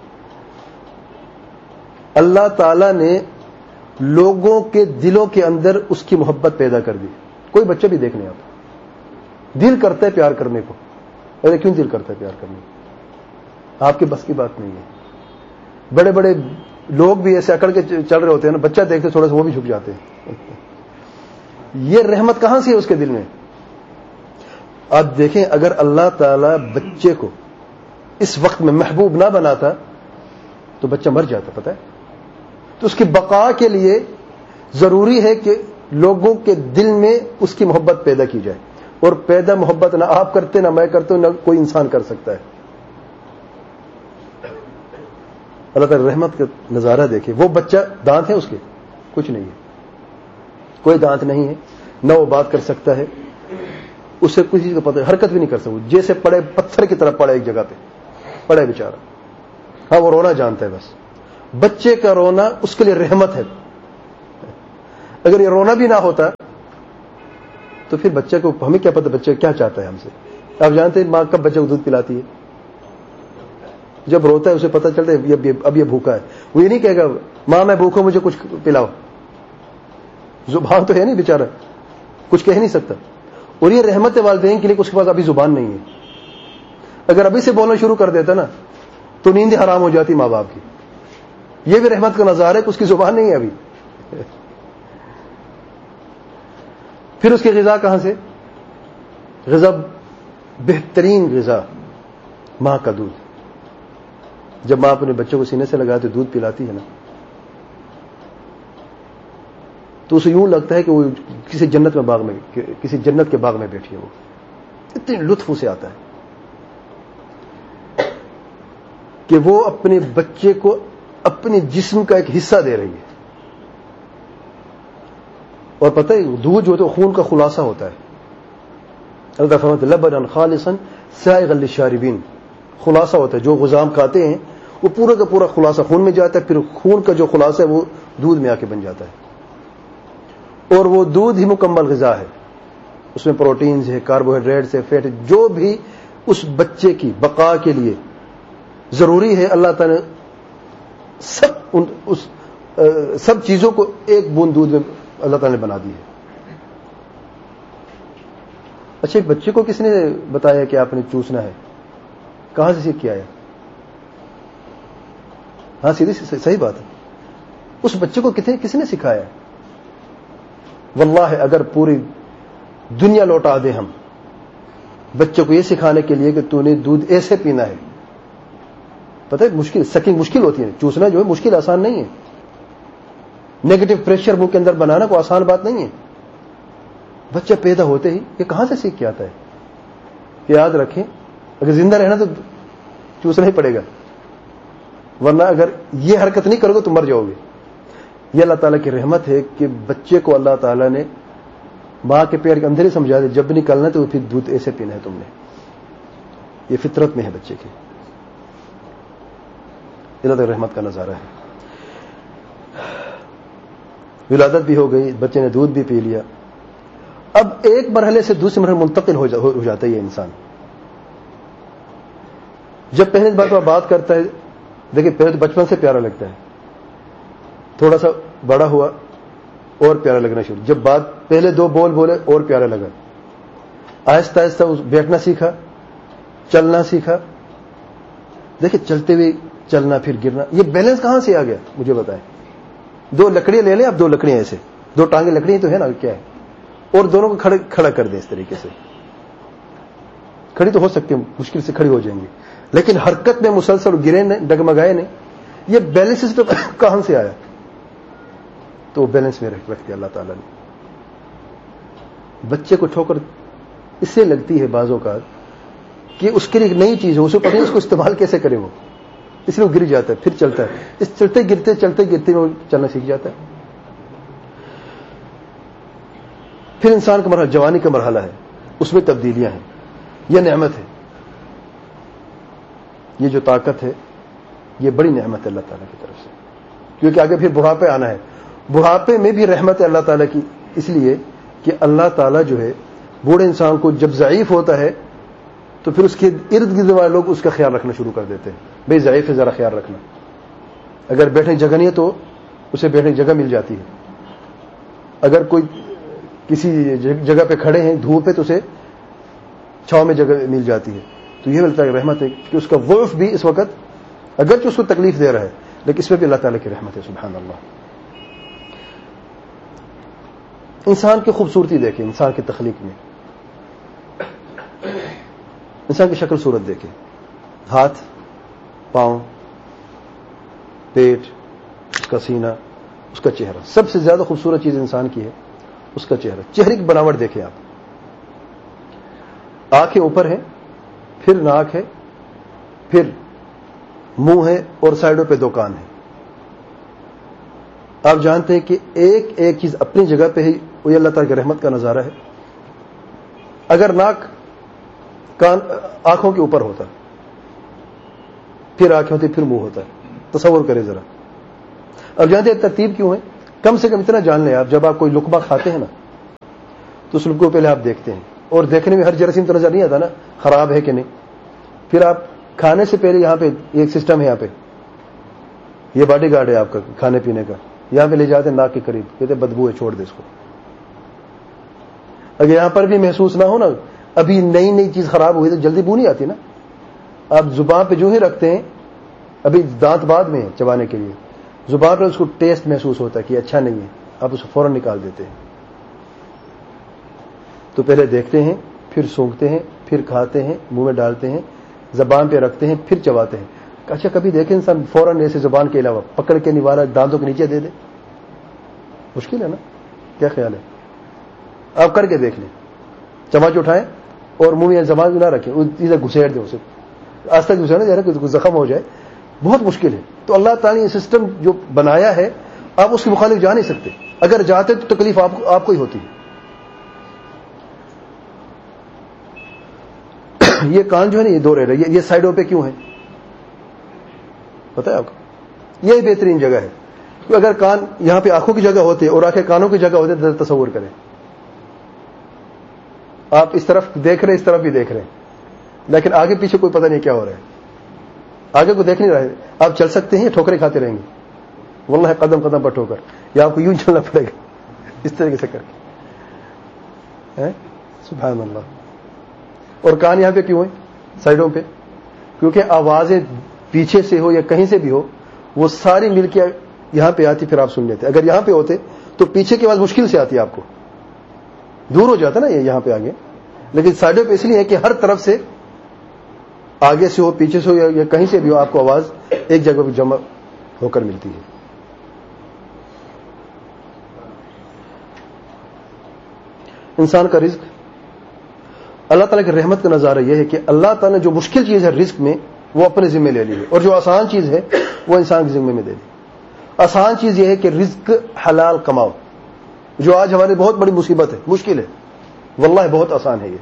اللہ تعالیٰ نے لوگوں کے دلوں کے اندر اس کی محبت پیدا کر دی. کوئی بچہ بھی دیکھنے آتا, دل کرتا ہے پیار کرنے کو. ارے کیوں دل کرتا ہے پیار کرنے کو؟ آپ کے بس کی بات نہیں ہے. بڑے بڑے لوگ بھی ایسے اکڑ کے چل رہے ہوتے ہیں نا, بچہ دیکھتے تھوڑا سا وہ بھی جھک جاتے ہیں. یہ رحمت کہاں سے ہے اس کے دل میں؟ آپ دیکھیں, اگر اللہ تعالیٰ بچے کو اس وقت میں محبوب نہ بناتا تو بچہ مر جاتا, پتہ ہے. تو اس کی بقا کے لیے ضروری ہے کہ لوگوں کے دل میں اس کی محبت پیدا کی جائے, اور پیدا محبت نہ آپ کرتے, نہ میں کرتا ہوں, نہ کوئی انسان کر سکتا ہے. اللہ تعالی رحمت کا نظارہ دیکھے. وہ بچہ, دانت ہے اس کے؟ کچھ نہیں ہے, کوئی دانت نہیں ہے, نہ وہ بات کر سکتا ہے, اسے کسی چیز کا پتہ, حرکت بھی نہیں کر سکتا, جیسے پڑے پتھر کی طرح پڑے ایک جگہ پہ پڑے بیچارہ. ہاں وہ رونا جانتا ہے بس, بچے کا رونا اس کے لیے رحمت ہے. اگر یہ رونا بھی نہ ہوتا تو پھر بچے کو ہمیں کیا پتہ بچہ کیا چاہتا ہے ہم سے. آپ جانتے ہیں ماں کب بچے کو دودھ پلاتی ہے؟ جب روتا ہے اسے پتہ چلتا ہے اب یہ بھوکا ہے. وہ یہ نہیں کہے گا ماں میں بھوکا مجھے کچھ پلاؤ. زبان تو ہے نہیں بیچارہ, کچھ کہہ نہیں سکتا. اور یہ رحمت والدین کے لیے اس کے پاس ابھی زبان نہیں ہے. اگر ابھی سے بولنا شروع کر دیتا نا تو نیند حرام ہو جاتی ماں باپ کی. یہ بھی رحمت کا نظارہ ہے کہ اس کی زبان نہیں ہے ابھی. پھر اس کی غذا کہاں سے؟ غذا بہترین غذا ماں کا دودھ. جب ماں اپنے بچوں کو سینے سے لگا کے دودھ پلاتی ہے نا تو اسے یوں لگتا ہے کہ وہ کسی جنت کے باغ میں بیٹھی ہے. وہ اتنی لطف اسے آتا ہے کہ وہ اپنے بچے کو اپنے جسم کا ایک حصہ دے رہی ہے. اور پتہ ہے دودھ جو ہوتا ہے خون کا خلاصہ ہوتا ہے. اللہ فرماتے ہیں لبنا خالصا سائغا للشاربین. خلاصہ ہوتا ہے, جو غذام کھاتے ہیں وہ پورا کا پورا خلاصہ خون میں جاتا ہے, پھر خون کا جو خلاصہ ہے وہ دودھ میں آ کے بن جاتا ہے. اور وہ دودھ ہی مکمل غذا ہے. اس میں پروٹینز ہے, کاربوہائیڈریٹس ہے, فیٹ ہے, جو بھی اس بچے کی بقا کے لیے ضروری ہے. اللہ تعالی سب چیزوں کو ایک بوند دودھ میں اللہ تعالی نے بنا دی ہے. اچھا, ایک بچے کو کس نے بتایا کہ آپ نے چوسنا ہے؟ کہاں سے سیکھ کے آیا؟ ہاں سیدھی صحیح بات ہے. اس بچے کو کس نے سکھایا؟ واللہ اگر پوری دنیا لوٹا دے ہم بچے کو یہ سکھانے کے لیے کہ تو نے دودھ ایسے پینا ہے. پتہ ہے مشکل سکنگ مشکل ہوتی ہے, چوسنا جو ہے مشکل آسان نہیں ہے. نیگیٹو پریشر منہ کے اندر بنانا کوئی آسان بات نہیں ہے. بچہ پیدا ہوتے ہی یہ کہاں سے سیکھ کے آتا ہے؟ یاد رکھیں اگر زندہ رہنا تو چوسنا ہی پڑے گا, ورنہ اگر یہ حرکت نہیں کرو گے تو مر جاؤ گے. یہ اللہ تعالیٰ کی رحمت ہے کہ بچے کو اللہ تعالیٰ نے ماں کے پیر کے اندر ہی سمجھا دے جب نکلنا تو پھر دودھ ایسے پینا ہے تم نے. یہ فطرت میں ہے بچے کی. اللہ تعالیٰ رحمت کا نظارہ ہے. ولادت بھی ہو گئی, بچے نے دودھ بھی پی لیا. اب ایک مرحلے سے دوسرے مرحلے منتقل ہو جاتا ہے یہ انسان. جب پہلی بار بات کرتا ہے, دیکھیں پہلے تو بچپن سے پیارا لگتا ہے, تھوڑا سا بڑا ہوا اور پیارا لگنا شروع. جب بات پہلے دو بول بولے اور پیارا لگا, آہستہ آہستہ بیٹھنا سیکھا, چلنا سیکھا. دیکھیں چلتے ہوئے چلنا پھر گرنا, یہ بیلنس کہاں سے آ گیا مجھے بتائیں. دو لکڑیاں لے لیں آپ, دو لکڑیاں ایسے, دو ٹانگیں لکڑیاں تو ہے نا, کیا ہے, اور دونوں کو کھڑا کر دیں اس طریقے سے. کھڑی تو ہو سکتی ہیں, مشکل سے کھڑی ہو جائیں گی, لیکن حرکت میں مسلسل گرے نہیں, ڈگمگائے نہیں. یہ بیلنس سسٹم کہاں سے آیا؟ تو بیلنس میں رکھتے اللہ تعالیٰ نے. بچے کو ٹھوکر اس سے لگتی ہے بعض اوقات کہ اس کے لیے ایک نئی چیز ہے, اسے پتہ نہیں اس کو استعمال کیسے کرے, وہ اس لیے وہ گر جاتا ہے, پھر چلتا ہے. اس چلتے گرتے وہ چلنا سیکھ جاتا ہے. پھر انسان کا مرحلہ جوانی کا مرحلہ ہے, اس میں تبدیلیاں ہیں. یہ نعمت ہے, یہ جو طاقت ہے یہ بڑی نعمت ہے اللہ تعالیٰ کی طرف سے, کیونکہ آگے پھر بڑھاپے آنا ہے. بڑھاپے میں بھی رحمت ہے اللہ تعالیٰ کی, اس لیے کہ اللہ تعالیٰ جو ہے بوڑھے انسان کو جب ضعیف ہوتا ہے تو پھر اس کے ارد گرد والے لوگ اس کا خیال رکھنا شروع کر دیتے ہیں. بھئی ضعیف ہے, ذرا خیال رکھنا. اگر بیٹھنے کی جگہ نہیں ہے تو اسے بیٹھنے کی جگہ مل جاتی ہے. اگر کوئی کسی جگہ پہ کھڑے ہیں دھوپ پہ تو اسے چھاؤں میں جگہ مل جاتی ہے. تو یہ اللہ تعالیٰ کی رحمت ہے کہ اس کا ضعف بھی اس وقت اگرچہ اس کو تکلیف دے رہا ہے لیکن اس میں بھی اللہ تعالیٰ کی رحمت ہے. سبحان اللہ. انسان کی خوبصورتی دیکھیں, انسان کی تخلیق میں انسان کی شکل صورت دیکھیں, ہاتھ, پاؤں, پیٹ, اس کا سینہ, اس کا چہرہ. سب سے زیادہ خوبصورت چیز انسان کی ہے اس کا چہرہ. چہرے کی بناوٹ دیکھیں آپ. آنکھیں اوپر ہیں, پھر ناک ہے, پھر منہ ہے, اور سائڈوں پہ دو کان ہیں. آپ جانتے ہیں کہ ایک ایک چیز اپنی جگہ پہ ہی وہ اللہ تعالیٰ کی رحمت کا نظارہ ہے. اگر ناک کان آنکھوں کے اوپر ہوتا, پھر آنکھیں ہوتی, پھر منہ ہوتا ہے, تصور کریں ذرا. اب جانتے ہیں ترتیب کیوں ہے؟ کم سے کم اتنا جان لیں آپ، جب آپ کوئی لقمہ کھاتے ہیں نا تو اس لقمے کو پہلے آپ دیکھتے ہیں، اور دیکھنے میں ہر جراثیم تو نظر نہیں آتا نا خراب ہے کہ نہیں. پھر آپ کھانے سے پہلے یہاں پہ ایک سسٹم ہے، یہاں پہ یہ باڈی گارڈ ہے آپ کا کھانے پینے کا، یہاں پہ لے جاتے ہیں ناک کے قریب، کہتے بدبو ہے چھوڑ دے اس کو. اگر یہاں پر بھی محسوس نہ ہو نا، ابھی نئی نئی چیز خراب ہوئی تو جلدی بو نہیں آتی نا. آپ زبان پہ جو ہی رکھتے ہیں، ابھی دانت بعد میں ہے چبانے کے لیے، زبان پہ اس کو ٹیسٹ محسوس ہوتا ہے کہ اچھا نہیں ہے، آپ اس کو فوراً نکال دیتے ہیں. تو پہلے دیکھتے ہیں، پھر سونگھتے ہیں، پھر کھاتے ہیں، منہ میں ڈالتے ہیں، زبان پہ رکھتے ہیں، پھر چباتے ہیں. اچھا کبھی دیکھیں انسان فوراً ایسے زبان کے علاوہ پکڑ کے نوالا دانتوں کے نیچے دے دے؟ مشکل ہے نا. کیا خیال ہے؟ آپ کر کے دیکھ لیں. چمچ اٹھائیں اور منہ میں زبان نہ رکھیں، ادھر گھسیڑ دیں اسے، آج تک گھسیڑ دیں کہ زخم ہو جائے. بہت مشکل ہے. تو اللہ تعالیٰ نے یہ سسٹم جو بنایا ہے آپ اس کے مخالف جا نہیں سکتے. اگر جاتے تو تکلیف آپ کو ہی ہوتی ہے. یہ کان جو ہے نا یہ دو رہ رہے، یہ سائڈوں پہ کیوں ہے پتہ ہے آپ کو؟ یہ بہترین جگہ ہے. اگر کان یہاں پہ آنکھوں کی جگہ ہوتے اور آنکھیں کانوں کی جگہ ہوتے تو تصور کریں، آپ اس طرف دیکھ رہے اس طرف بھی دیکھ رہے ہیں، لیکن آگے پیچھے کوئی پتہ نہیں کیا ہو رہا ہے. آگے کو دیکھ نہیں رہے. آپ چل سکتے ہیں، ٹھوکریں کھاتے رہیں گے واللہ، قدم قدم پر ٹھوکر، یا آپ کو یوں چلنا پڑے گا اس طریقے سے کر کے. سبحان اللہ. اور کان یہاں پہ کیوں ہے سائڈوں پہ؟ کیونکہ آوازیں پیچھے سے ہو یا کہیں سے بھی ہو وہ ساری مل کے یہاں پہ آتی، پھر آپ سن لیتے. اگر یہاں پہ ہوتے تو پیچھے کی آواز مشکل سے آتی، آپ کو دور ہو جاتا نا یہ یہاں پہ آگے. لیکن سائڈوں پہ اس لیے ہے کہ ہر طرف سے آگے سے ہو پیچھے سے ہو یا کہیں سے بھی ہو آپ کو آواز ایک جگہ پہ جمع ہو کر ملتی ہے. انسان کا رزق اللہ تعالیٰ کی رحمت کا نظارہ یہ ہے کہ اللہ تعالیٰ نے جو مشکل چیز ہے رزق میں وہ اپنے ذمہ لے لی ہے، اور جو آسان چیز ہے وہ انسان کے ذمہ میں دے دی. آسان چیز یہ ہے کہ رزق حلال کماؤ، جو آج ہماری بہت بڑی مصیبت ہے، مشکل ہے. واللہ بہت آسان ہے یہ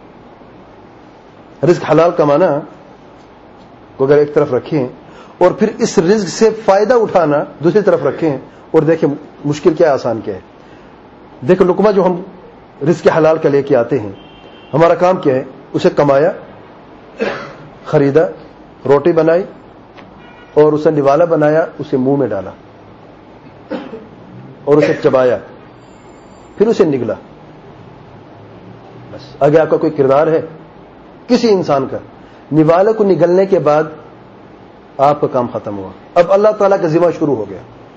رزق حلال کمانا کو اگر ایک طرف رکھیں اور پھر اس رزق سے فائدہ اٹھانا دوسری طرف رکھیں اور دیکھیں مشکل کیا ہے آسان کیا ہے. دیکھو لقمہ جو ہم رزق حلال کا لے کے آتے ہیں، ہمارا کام کیا ہے؟ اسے کمایا، خریدا، روٹی بنائی اور اسے نوالا بنایا، اسے منہ میں ڈالا اور اسے چبایا، پھر اسے نگلا. بس آگے آپ کا کوئی کردار ہے کسی انسان کا؟ نوالے کو نگلنے کے بعد آپ کا کام ختم ہوا. اب اللہ تعالیٰ کا ذمہ شروع ہو گیا.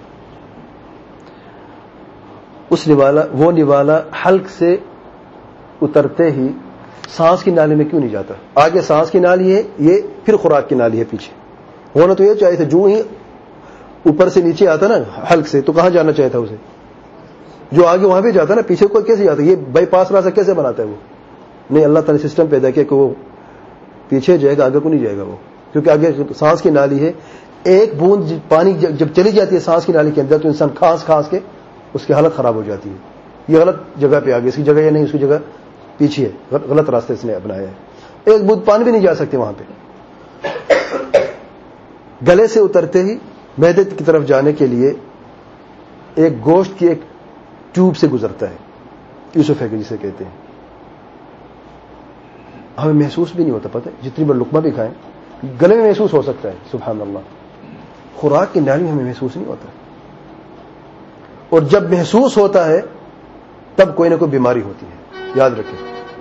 اس وہ نوالا حلق سے اترتے ہی سانس کی نالی میں کیوں نہیں جاتا؟ آگے سانس کی نالی ہے یہ، پھر خوراک کی نالی ہے پیچھے. ہونا تو یہ چاہیے تھا جو ہی اوپر سے نیچے آتا نا حلق سے تو کہاں جانا چاہیے تھا اسے؟ جو آگے وہاں پہ جاتا نا، پیچھے کو کیسے جاتا؟ یہ بائی پاس راستہ کیسے بناتا ہے وہ؟ نہیں، اللہ تعالیٰ نے سسٹم پیدا کیا کہ وہ پیچھے جائے گا، آگے کو نہیں جائے گا وہ، کیونکہ آگے سانس کی نالی ہے. ایک بوند پانی جب چلی جاتی ہے سانس کی نالی کے اندر تو انسان کھانس کھانس کے اس کی حالت خراب ہو جاتی ہے. یہ غلط جگہ پہ آگے، اس کی جگہ یا نہیں، اس کی جگہ پیچھے ہے، غلط راستے اس نے اپنایا ہے. ایک بوند پانی بھی نہیں جا سکتے وہاں پہ. گلے سے اترتے ہی معدے کی طرف جانے کے لیے ایک گوشت کی ایک ٹیوب سے گزرتا ہے، ایسوفیگس جسے کہتے ہیں. ہمیں محسوس بھی نہیں ہوتا، پتہ ہے جتنی بار لقمہ بھی کھائیں گلے میں محسوس ہو سکتا ہے، سبحان اللہ. خوراک کی نالی میں ہمیں محسوس نہیں ہوتا، اور جب محسوس ہوتا ہے تب کوئی نہ کوئی بیماری ہوتی ہے. یاد رکھیں،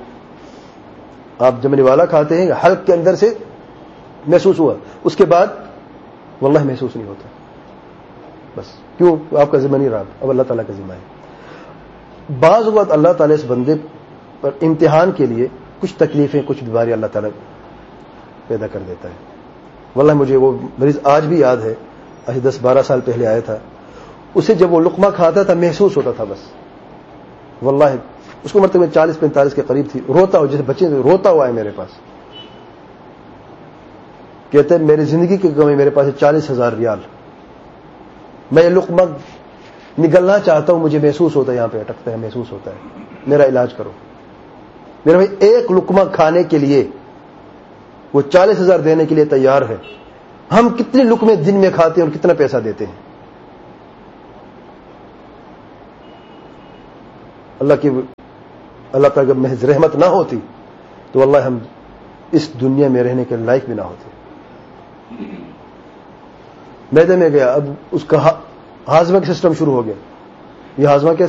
آپ جب نوالا کھاتے ہیں حلق کے اندر سے محسوس ہوا، اس کے بعد واللہ محسوس نہیں ہوتا. بس کیوں؟ آپ کا ذمہ نہیں رہا، اب اللہ تعالیٰ کا ذمہ ہے. بعض اوقات اللہ تعالیٰ اس بندے پر امتحان کے لیے کچھ تکلیفیں، کچھ بیماری اللہ تعالیٰ پیدا کر دیتا ہے. واللہ مجھے وہ مریض آج بھی یاد ہے، آج 10-12 سال پہلے آیا تھا. اسے جب وہ لقمہ کھاتا تھا محسوس ہوتا تھا بس. واللہ اس کو مرتبہ 40-45 کے قریب تھی، روتا ہو جیسے بچے روتا ہوا ہے میرے پاس. کہتے ہیں میری زندگی کی کمی میرے پاس 40,000 ریال، میں یہ لقمہ نگلنا چاہتا ہوں، مجھے محسوس ہوتا ہے یہاں پہ اٹکتا ہے، محسوس ہوتا ہے، میرا علاج کرو. میرا بھائی ایک لقمہ کھانے کے لیے وہ 40,000 دینے کے لیے تیار ہے. ہم کتنے لقمے دن میں کھاتے ہیں اور کتنا پیسہ دیتے ہیں؟ اللہ تعالیٰ کی محض رحمت نہ ہوتی تو واللہ ہم اس دنیا میں رہنے کے لائق بھی نہ ہوتے. میدے میں گیا, اب اس کا ہاضمہ کا سسٹم شروع ہو گیا. یہ ہاضمہ کیسے